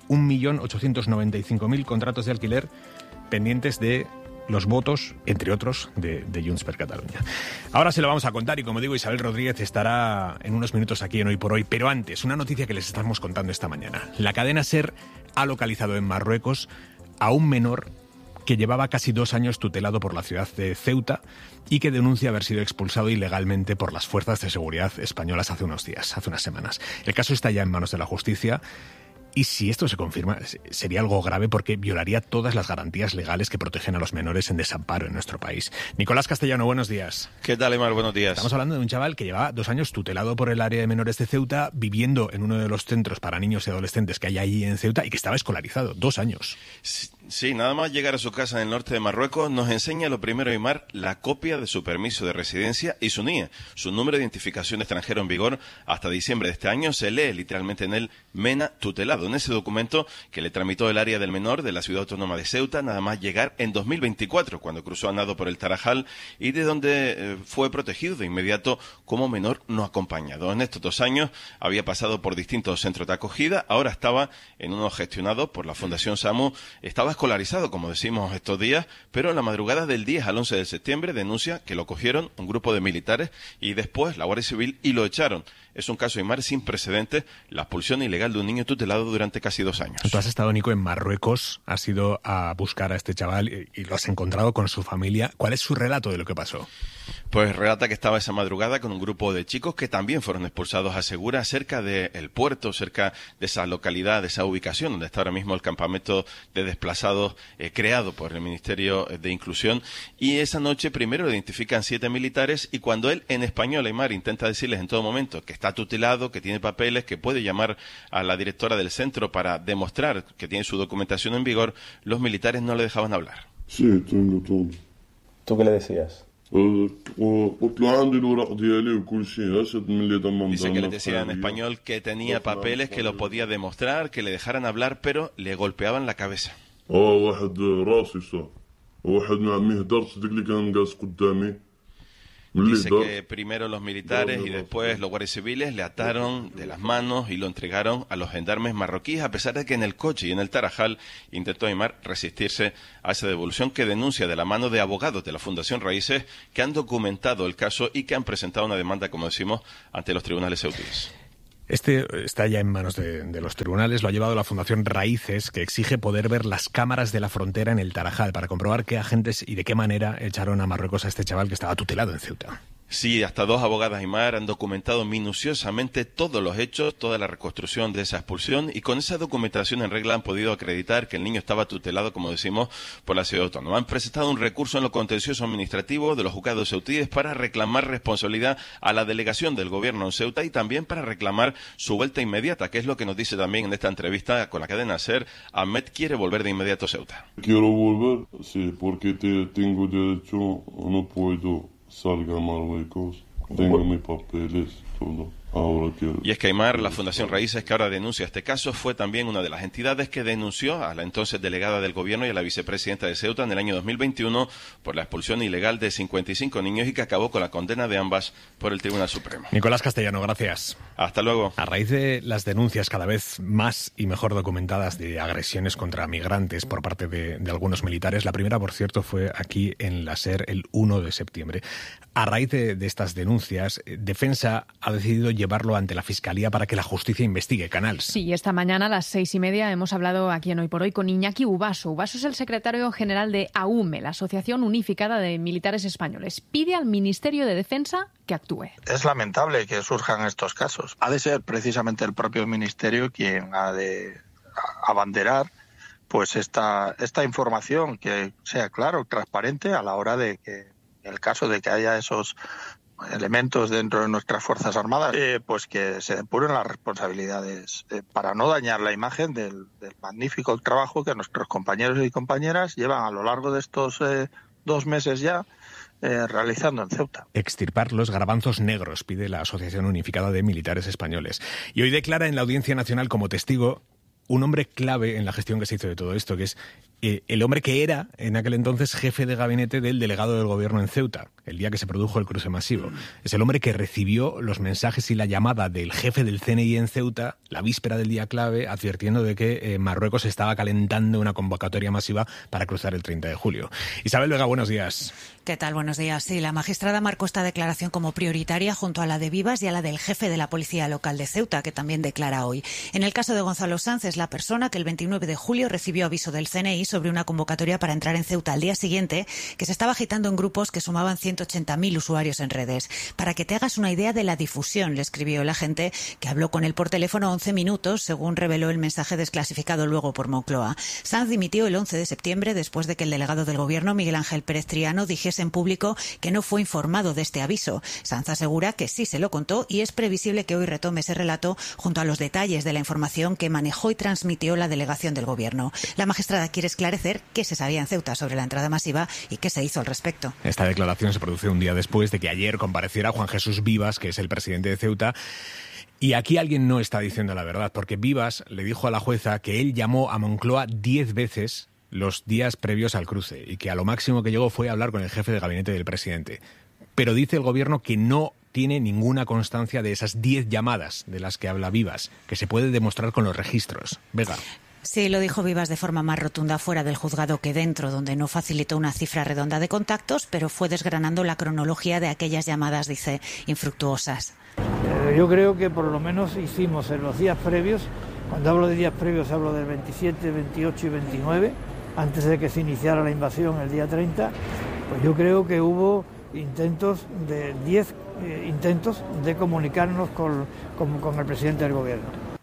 1.895.000 contratos de alquiler pendientes de los votos, entre otros, de Junts per Catalunya. Ahora se lo vamos a contar y, como digo, Isabel Rodríguez estará en unos minutos aquí en Hoy por Hoy. Pero antes, una noticia que les estamos contando esta mañana. La cadena SER ha localizado en Marruecos a un menor que llevaba casi 2 años tutelado por la ciudad de Ceuta y que denuncia haber sido expulsado ilegalmente por las fuerzas de seguridad españolas hace unos días, hace unas semanas. El caso está ya en manos de la justicia. Y si esto se confirma, sería algo grave porque violaría todas las garantías legales que protegen a los menores en desamparo en nuestro país. Nicolás Castellano, buenos días. ¿Qué tal, Aimar? Buenos días. Estamos hablando de un chaval que llevaba 2 años tutelado por el área de menores de Ceuta, viviendo en uno de los centros para niños y adolescentes que hay allí en Ceuta y que estaba escolarizado. 2 años. Sí, nada más llegar a su casa en el norte de Marruecos nos enseña lo primero, Aimar, la copia de su permiso de residencia y su NIE, su número de identificación extranjero en vigor hasta diciembre de este año. Se lee literalmente en él MENA tutelado. En ese documento que le tramitó el área del menor de la ciudad autónoma de Ceuta, nada más llegar en 2024, cuando cruzó a nado por el Tarajal y de donde fue protegido de inmediato como menor no acompañado. En estos 2 años había pasado por distintos centros de acogida, ahora estaba en uno gestionado por la Fundación SAMU, estaba escolarizado, como decimos estos días, pero en la madrugada del 10 al 11 de septiembre denuncia que lo cogieron un grupo de militares y después la Guardia Civil y lo echaron. Es un caso, Aimar, sin precedentes, la expulsión ilegal de un niño tutelado durante casi 2 años. Tú has estado, Nico, en Marruecos, has ido a buscar a este chaval y lo has encontrado con su familia. ¿Cuál es su relato de lo que pasó? Pues relata que estaba esa madrugada con un grupo de chicos que también fueron expulsados a Segura, cerca del puerto, cerca de esa localidad, de esa ubicación donde está ahora mismo el campamento de desplazados creado por el Ministerio de Inclusión. Y esa noche primero lo identifican 7 militares y cuando él en español, Aimar, intenta decirles en todo momento que está tutelado, que tiene papeles, que puede llamar a la directora del centro para demostrar que tiene su documentación en vigor, los militares no le dejaban hablar. Sí, tengo todo. ¿Tú qué le decías? Dice que les decía en español que tenía papeles, que lo podía demostrar, que le dejaran hablar, pero le golpeaban la cabeza. Dice que primero los militares y después los guardias civiles le ataron de las manos y lo entregaron a los gendarmes marroquíes, a pesar de que en el coche y en el Tarajal intentó Aimar resistirse a esa devolución, que denuncia de la mano de abogados de la Fundación Raíces que han documentado el caso y que han presentado una demanda, como decimos, ante los tribunales ceutíes. Este está ya en manos de los tribunales. Lo ha llevado la Fundación Raíces, que exige poder ver las cámaras de la frontera en el Tarajal para comprobar qué agentes y de qué manera echaron a Marruecos a este chaval que estaba tutelado en Ceuta. Sí, hasta 2 abogadas Aimar han documentado minuciosamente todos los hechos, toda la reconstrucción de esa expulsión, y con esa documentación en regla han podido acreditar que el niño estaba tutelado, como decimos, por la ciudad autónoma. Han presentado un recurso en lo contencioso administrativo de los juzgados ceutíes para reclamar responsabilidad a la delegación del gobierno en Ceuta y también para reclamar su vuelta inmediata, que es lo que nos dice también en esta entrevista con la cadena SER. Ahmed quiere volver de inmediato a Ceuta. Quiero volver, sí, porque tengo derecho, no puedo salga a Marruecos, tengo mis papeles, todo. Ahora quiero. Y es que Aimar, la Fundación Raíces, que ahora denuncia este caso, fue también una de las entidades que denunció a la entonces delegada del gobierno y a la vicepresidenta de Ceuta en el año 2021 por la expulsión ilegal de 55 niños y que acabó con la condena de ambas por el Tribunal Supremo. Nicolás Castellano, gracias. Hasta luego. A raíz de las denuncias cada vez más y mejor documentadas de agresiones contra migrantes por parte de algunos militares, la primera, por cierto, fue aquí en la SER el 1 de septiembre. A raíz de estas denuncias, Defensa ha decidido llevarlo ante la Fiscalía para que la justicia investigue. Canals. Sí, esta mañana a las 6:30 hemos hablado aquí en Hoy por Hoy con Iñaki Ubaso. Ubaso es el secretario general de AUME, la Asociación Unificada de Militares Españoles. Pide al Ministerio de Defensa que actúe. Es lamentable que surjan estos casos. Ha de ser precisamente el propio Ministerio quien ha de abanderar pues esta información, que sea claro, transparente a la hora de que, en el caso de que haya esos elementos dentro de nuestras Fuerzas Armadas, pues que se depuren las responsabilidades para no dañar la imagen del magnífico trabajo que nuestros compañeros y compañeras llevan a lo largo de estos 2 meses ya realizando en Ceuta. Extirpar los garbanzos negros, pide la Asociación Unificada de Militares Españoles. Y hoy declara en la Audiencia Nacional como testigo un hombre clave en la gestión que se hizo de todo esto, que es el hombre que era en aquel entonces jefe de gabinete del delegado del gobierno en Ceuta, el día que se produjo el cruce masivo. Es el hombre que recibió los mensajes y la llamada del jefe del CNI en Ceuta la víspera del día clave, advirtiendo de que Marruecos estaba calentando una convocatoria masiva para cruzar el 30 de julio. Isabel Vega, buenos días. ¿Qué tal? Buenos días. Sí, la magistrada marcó esta declaración como prioritaria junto a la de Vivas y a la del jefe de la Policía Local de Ceuta, que también declara hoy. En el caso de Gonzalo Sanz, es la persona que el 29 de julio recibió aviso del CNI sobre una convocatoria para entrar en Ceuta al día siguiente, que se estaba agitando en grupos que sumaban 180.000 usuarios en redes. Para que te hagas una idea de la difusión, le escribió el agente, que habló con él por teléfono 11 minutos, según reveló el mensaje desclasificado luego por Moncloa. Sanz dimitió el 11 de septiembre después de que el delegado del gobierno, Miguel Ángel Pérez Triano, dijese en público que no fue informado de este aviso. Sanz asegura que sí se lo contó y es previsible que hoy retome ese relato junto a los detalles de la información que manejó y transmitió la delegación del gobierno. La magistrada quiere esclarecer qué se sabía en Ceuta sobre la entrada masiva y qué se hizo al respecto. Esta declaración se produce un día después de que ayer compareciera Juan Jesús Vivas, que es el presidente de Ceuta. Y aquí alguien no está diciendo la verdad, porque Vivas le dijo a la jueza que él llamó a Moncloa 10 veces los días previos al cruce y que a lo máximo que llegó fue a hablar con el jefe de gabinete del presidente. Pero dice el gobierno que no tiene ninguna constancia de esas 10 llamadas de las que habla Vivas, que se puede demostrar con los registros. Vega. Sí, lo dijo Vivas de forma más rotunda fuera del juzgado que dentro, donde no facilitó una cifra redonda de contactos, pero fue desgranando la cronología de aquellas llamadas, dice, infructuosas. Yo creo que por lo menos hicimos en los días previos, cuando hablo de días previos hablo del 27, 28 y 29, antes de que se iniciara la invasión el día 30, pues yo creo que hubo 10 intentos de comunicarnos con el presidente del gobierno.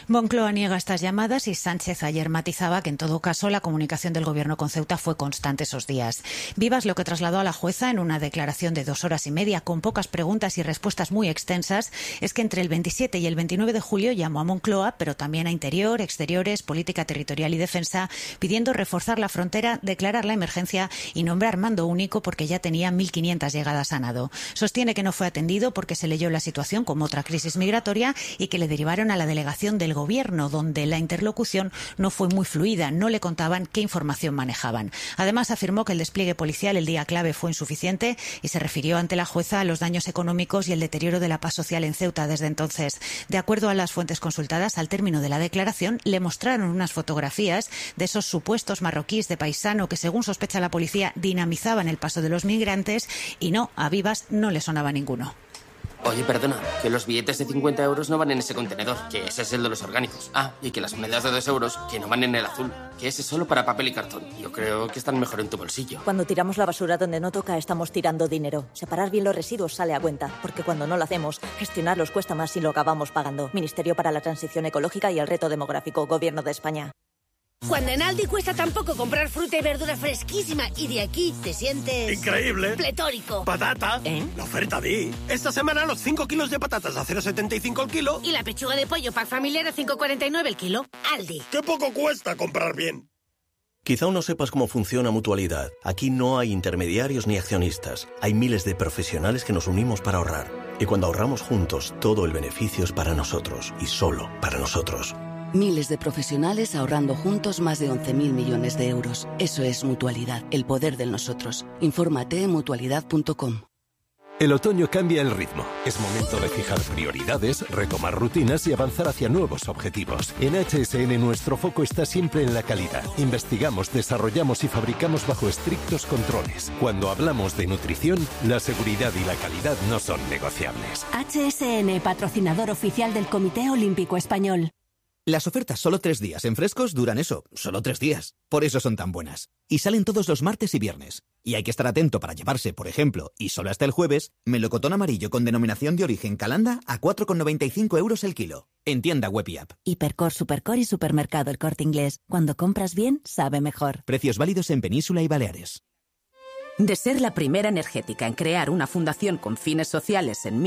Moncloa niega estas llamadas y Sánchez ayer matizaba que en todo caso la comunicación del gobierno con Ceuta fue constante esos días. Vivas lo que trasladó a la jueza en una declaración de 2 horas y media con pocas preguntas y respuestas muy extensas es que entre el 27 y el 29 de julio llamó a Moncloa, pero también a Interior, Exteriores, Política Territorial y Defensa, pidiendo reforzar la frontera, declarar la emergencia y nombrar mando único porque ya tenía 1.500 llegadas a nado. Sostiene que no fue atendido porque se leyó la situación como otra crisis migratoria y que le derivaron a la delegación del gobierno, donde la interlocución no fue muy fluida, no le contaban qué información manejaban. Además, afirmó que el despliegue policial el día clave fue insuficiente y se refirió ante la jueza a los daños económicos y el deterioro de la paz social en Ceuta desde entonces. De acuerdo a las fuentes consultadas, al término de la declaración le mostraron unas fotografías de esos supuestos marroquíes de paisano que, según sospecha la policía, dinamizaban el paso de los migrantes y no, a Vivas no le sonaba ninguno. Oye, perdona, que los billetes de 50 euros no van en ese contenedor, que ese es el de los orgánicos. Ah, y que las monedas de 2 euros, que no van en el azul, que ese es solo para papel y cartón. Yo creo que están mejor en tu bolsillo. Cuando tiramos la basura donde no toca, estamos tirando dinero. Separar bien los residuos sale a cuenta, porque cuando no lo hacemos, gestionarlos cuesta más y lo acabamos pagando. Ministerio para la Transición Ecológica y el Reto Demográfico, Gobierno de España. Cuando en Aldi cuesta tan poco comprar fruta y verdura fresquísima y de aquí te sientes... ¡increíble! ¡Pletórico! ¡Patata! La oferta Di. Esta semana los 5 kilos de patatas a 0,75 el kilo. Y la pechuga de pollo pack familiar a 5,49 el kilo. Aldi. ¡Qué poco cuesta comprar bien! Quizá aún no sepas cómo funciona Mutualidad. Aquí no hay intermediarios ni accionistas. Hay miles de profesionales que nos unimos para ahorrar. Y cuando ahorramos juntos, todo el beneficio es para nosotros. Y solo para nosotros. Miles de profesionales ahorrando juntos más de 11.000 millones de euros. Eso es Mutualidad, el poder del nosotros. Infórmate en mutualidad.com. El otoño cambia el ritmo. Es momento de fijar prioridades, retomar rutinas y avanzar hacia nuevos objetivos. En HSN nuestro foco está siempre en la calidad. Investigamos, desarrollamos y fabricamos bajo estrictos controles. Cuando hablamos de nutrición, la seguridad y la calidad no son negociables. HSN, patrocinador oficial del Comité Olímpico Español. Las ofertas solo 3 días en Frescos duran eso, solo 3 días. Por eso son tan buenas. Y salen todos los martes y viernes. Y hay que estar atento para llevarse, por ejemplo, y solo hasta el jueves, melocotón amarillo con denominación de origen Calanda a 4,95 euros el kilo. En tienda web y app. Hipercor, Supercor y Supermercado El Corte Inglés. Cuando compras bien, sabe mejor. Precios válidos en Península y Baleares. De ser la primera energética en crear una fundación con fines sociales en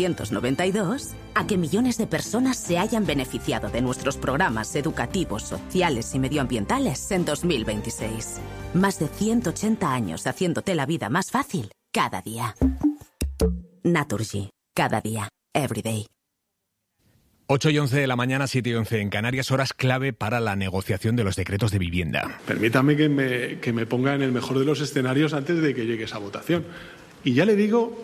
1992, a que millones de personas se hayan beneficiado de nuestros programas educativos, sociales y medioambientales en 2026. Más de 180 años haciéndote la vida más fácil cada día. Naturgy. Cada día. Every day. 8:11 de la mañana, 7:11 en Canarias, horas clave para la negociación de los decretos de vivienda. Permítame que me ponga en el mejor de los escenarios antes de que llegue esa votación. Y ya le digo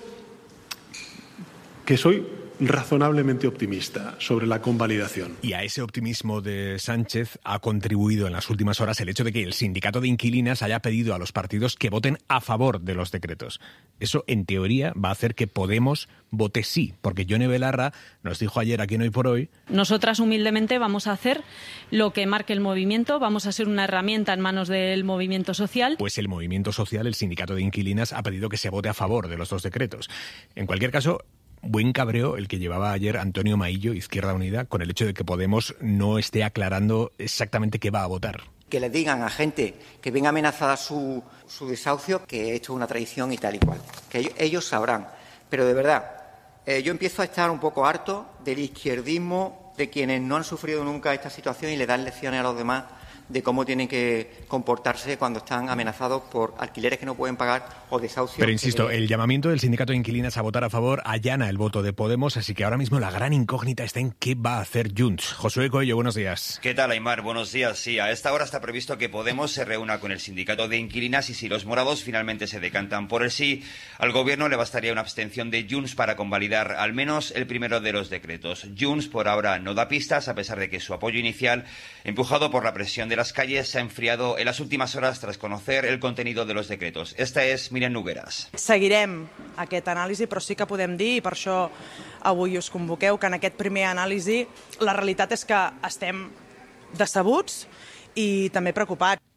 que soy razonablemente optimista sobre la convalidación. Y a ese optimismo de Sánchez ha contribuido en las últimas horas el hecho de que el sindicato de inquilinas haya pedido a los partidos que voten a favor de los decretos. Eso, en teoría, va a hacer que Podemos vote sí, porque Yone Belarra nos dijo ayer aquí en Hoy por Hoy... Nosotras humildemente vamos a hacer lo que marque el movimiento, vamos a ser una herramienta en manos del movimiento social. Pues el movimiento social, el sindicato de inquilinas, ha pedido que se vote a favor de los 2 decretos. En cualquier caso... Buen cabreo el que llevaba ayer Antonio Maillo, Izquierda Unida, con el hecho de que Podemos no esté aclarando exactamente qué va a votar. Que le digan a gente que ven amenazada su desahucio que esto es una traición y tal y cual. Que ellos sabrán. Pero de verdad, yo empiezo a estar un poco harto del izquierdismo de quienes no han sufrido nunca esta situación y le dan lecciones a los demás de cómo tienen que comportarse cuando están amenazados por alquileres que no pueden pagar o desahucios. Pero insisto, el llamamiento del sindicato de inquilinas a votar a favor allana el voto de Podemos, así que ahora mismo la gran incógnita está en qué va a hacer Junts. Josué Coello, buenos días. ¿Qué tal, Aimar? Buenos días. Sí, a esta hora está previsto que Podemos se reúna con el sindicato de inquilinas y si los morados finalmente se decantan por el sí, al gobierno le bastaría una abstención de Junts para convalidar al menos el primero de los decretos. Junts por ahora no da pistas, a pesar de que su apoyo inicial, empujado por la presión de las calles, se ha enfriado en las últimas horas tras conocer el contenido de los decretos. Esta es Míriam Nogueras. Seguirem aquest anàlisi, però sí que podem dir, i per això avui us convoqueu, que en aquest primer anàlisi la realitat és que estem decebuts i també preocupats.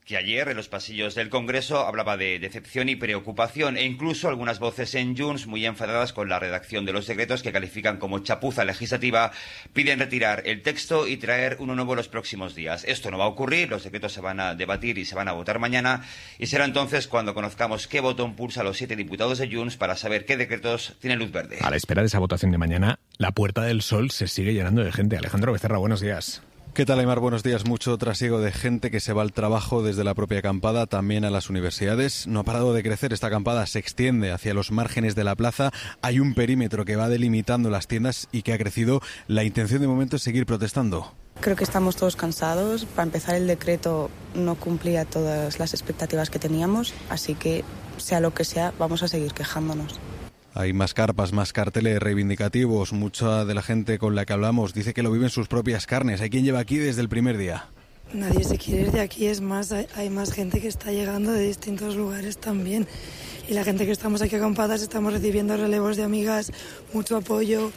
que ayer en los pasillos del Congreso hablaba de decepción y preocupación, e incluso algunas voces en Junts muy enfadadas con la redacción de los decretos que califican como chapuza legislativa, piden retirar el texto y traer uno nuevo los próximos días. Esto no va a ocurrir, los decretos se van a debatir y se van a votar mañana, y será entonces cuando conozcamos qué voto impulsa a los 7 diputados de Junts para saber qué decretos tienen luz verde. A la espera de esa votación de mañana, la Puerta del Sol se sigue llenando de gente. Alejandro Becerra, buenos días. ¿Qué tal, Aymar? Buenos días. Mucho trasiego de gente que se va al trabajo desde la propia acampada, también a las universidades. No ha parado de crecer. Esta acampada se extiende hacia los márgenes de la plaza. Hay un perímetro que va delimitando las tiendas y que ha crecido. La intención de momento es seguir protestando. Creo que estamos todos cansados. Para empezar, el decreto no cumplía todas las expectativas que teníamos, así que, sea lo que sea, vamos a seguir quejándonos. Hay más carpas, más carteles reivindicativos. Mucha de la gente con la que hablamos dice que lo vive en sus propias carnes. Hay quien lleva aquí desde el primer día. Nadie se quiere ir de aquí, es más, hay más gente que está llegando de distintos lugares también. Y la gente que estamos aquí acampadas estamos recibiendo relevos de amigas, mucho apoyo.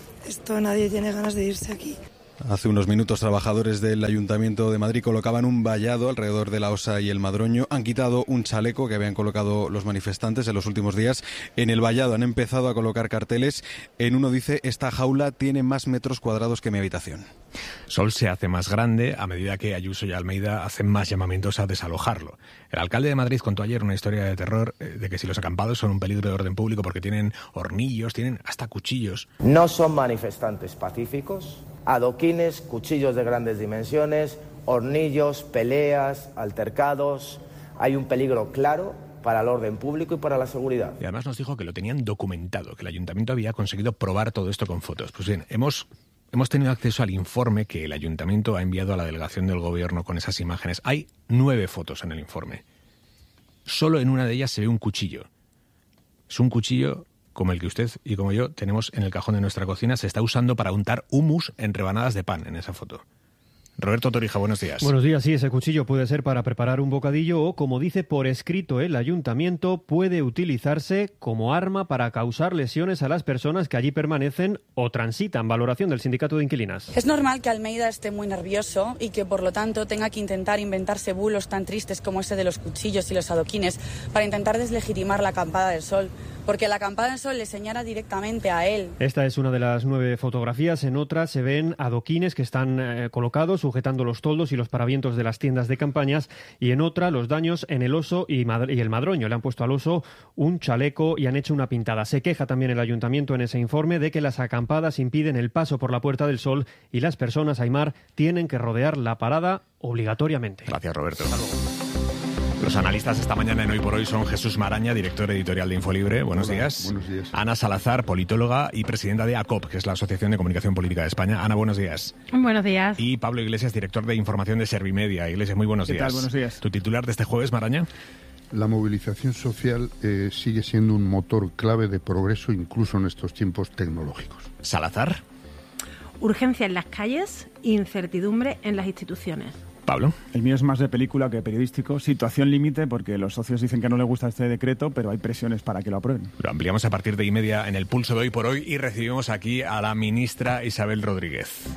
Nadie tiene ganas de irse aquí. Hace unos minutos, trabajadores del Ayuntamiento de Madrid colocaban un vallado alrededor de la Osa y el Madroño. Han quitado un chaleco que habían colocado los manifestantes en los últimos días. En el vallado han empezado a colocar carteles. En uno dice: esta jaula tiene más metros cuadrados que mi habitación. Sol se hace más grande a medida que Ayuso y Almeida hacen más llamamientos a desalojarlo. El alcalde de Madrid contó ayer una historia de terror de que si los acampados son un peligro de orden público porque tienen hornillos, tienen hasta cuchillos. No son manifestantes pacíficos. Adoquines, cuchillos de grandes dimensiones, hornillos, peleas, altercados. Hay un peligro claro para el orden público y para la seguridad. Y además nos dijo que lo tenían documentado, que el ayuntamiento había conseguido probar todo esto con fotos. Pues bien, hemos tenido acceso al informe que el ayuntamiento ha enviado a la delegación del gobierno con esas imágenes. Hay 9 fotos en el informe. Solo en una de ellas se ve un cuchillo. Es un cuchillo como el que usted y como yo tenemos en el cajón de nuestra cocina. Se está usando para untar hummus en rebanadas de pan en esa foto. Roberto Torija, buenos días. Buenos días, sí, ese cuchillo puede ser para preparar un bocadillo o, como dice por escrito el ayuntamiento, puede utilizarse como arma para causar lesiones a las personas que allí permanecen o transitan. Valoración del sindicato de inquilinas. Es normal que Almeida esté muy nervioso y que por lo tanto tenga que intentar inventarse bulos tan tristes como ese de los cuchillos y los adoquines para intentar deslegitimar la acampada del Sol. Porque la acampada del Sol le señala directamente a él. Esta es una de las 9 fotografías. En otra se ven adoquines que están colocados, sujetando los toldos y los paravientos de las tiendas de campañas. Y en otra, los daños en el Oso y el Madroño. Le han puesto al oso un chaleco y han hecho una pintada. Se queja también el ayuntamiento en ese informe de que las acampadas impiden el paso por la Puerta del Sol y las personas, Aymar, tienen que rodear la parada obligatoriamente. Gracias, Roberto. Hasta luego. Los analistas esta mañana en Hoy por Hoy son Jesús Maraña, director editorial de Infolibre. Buenos días. Buenos días. Ana Salazar, politóloga y presidenta de ACOP, que es la Asociación de Comunicación Política de España. Ana, buenos días. Buenos días. Y Pablo Iglesias, director de información de Servimedia. Iglesias, muy buenos días. ¿Qué tal? Buenos días. ¿Tu titular de este jueves, Maraña? La movilización social sigue siendo un motor clave de progreso incluso en estos tiempos tecnológicos. Salazar. Urgencia en las calles, incertidumbre en las instituciones. Pablo. El mío es más de película que periodístico. Situación límite, porque los socios dicen que no les gusta este decreto, pero hay presiones para que lo aprueben. Lo ampliamos a partir de 1:30 en el Pulso de Hoy por Hoy y recibimos aquí a la ministra Isabel Rodríguez.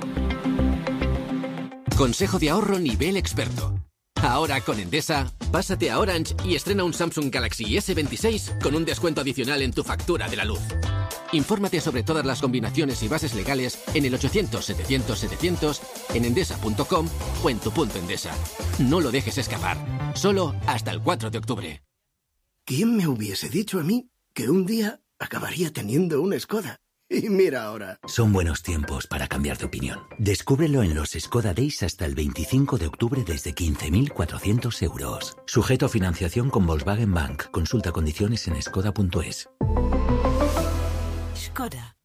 Consejo de ahorro nivel experto. Ahora con Endesa, pásate a Orange y estrena un Samsung Galaxy S26 con un descuento adicional en tu factura de la luz. Infórmate sobre todas las combinaciones y bases legales en el 800-700-700, en endesa.com o en tu punto Endesa. No lo dejes escapar. Solo hasta el 4 de octubre. ¿Quién me hubiese dicho a mí que un día acabaría teniendo una Skoda? Y mira ahora. Son buenos tiempos para cambiar de opinión. Descúbrelo en los Skoda Days hasta el 25 de octubre desde 15.400 euros. Sujeto a financiación con Volkswagen Bank. Consulta condiciones en skoda.es. Skoda.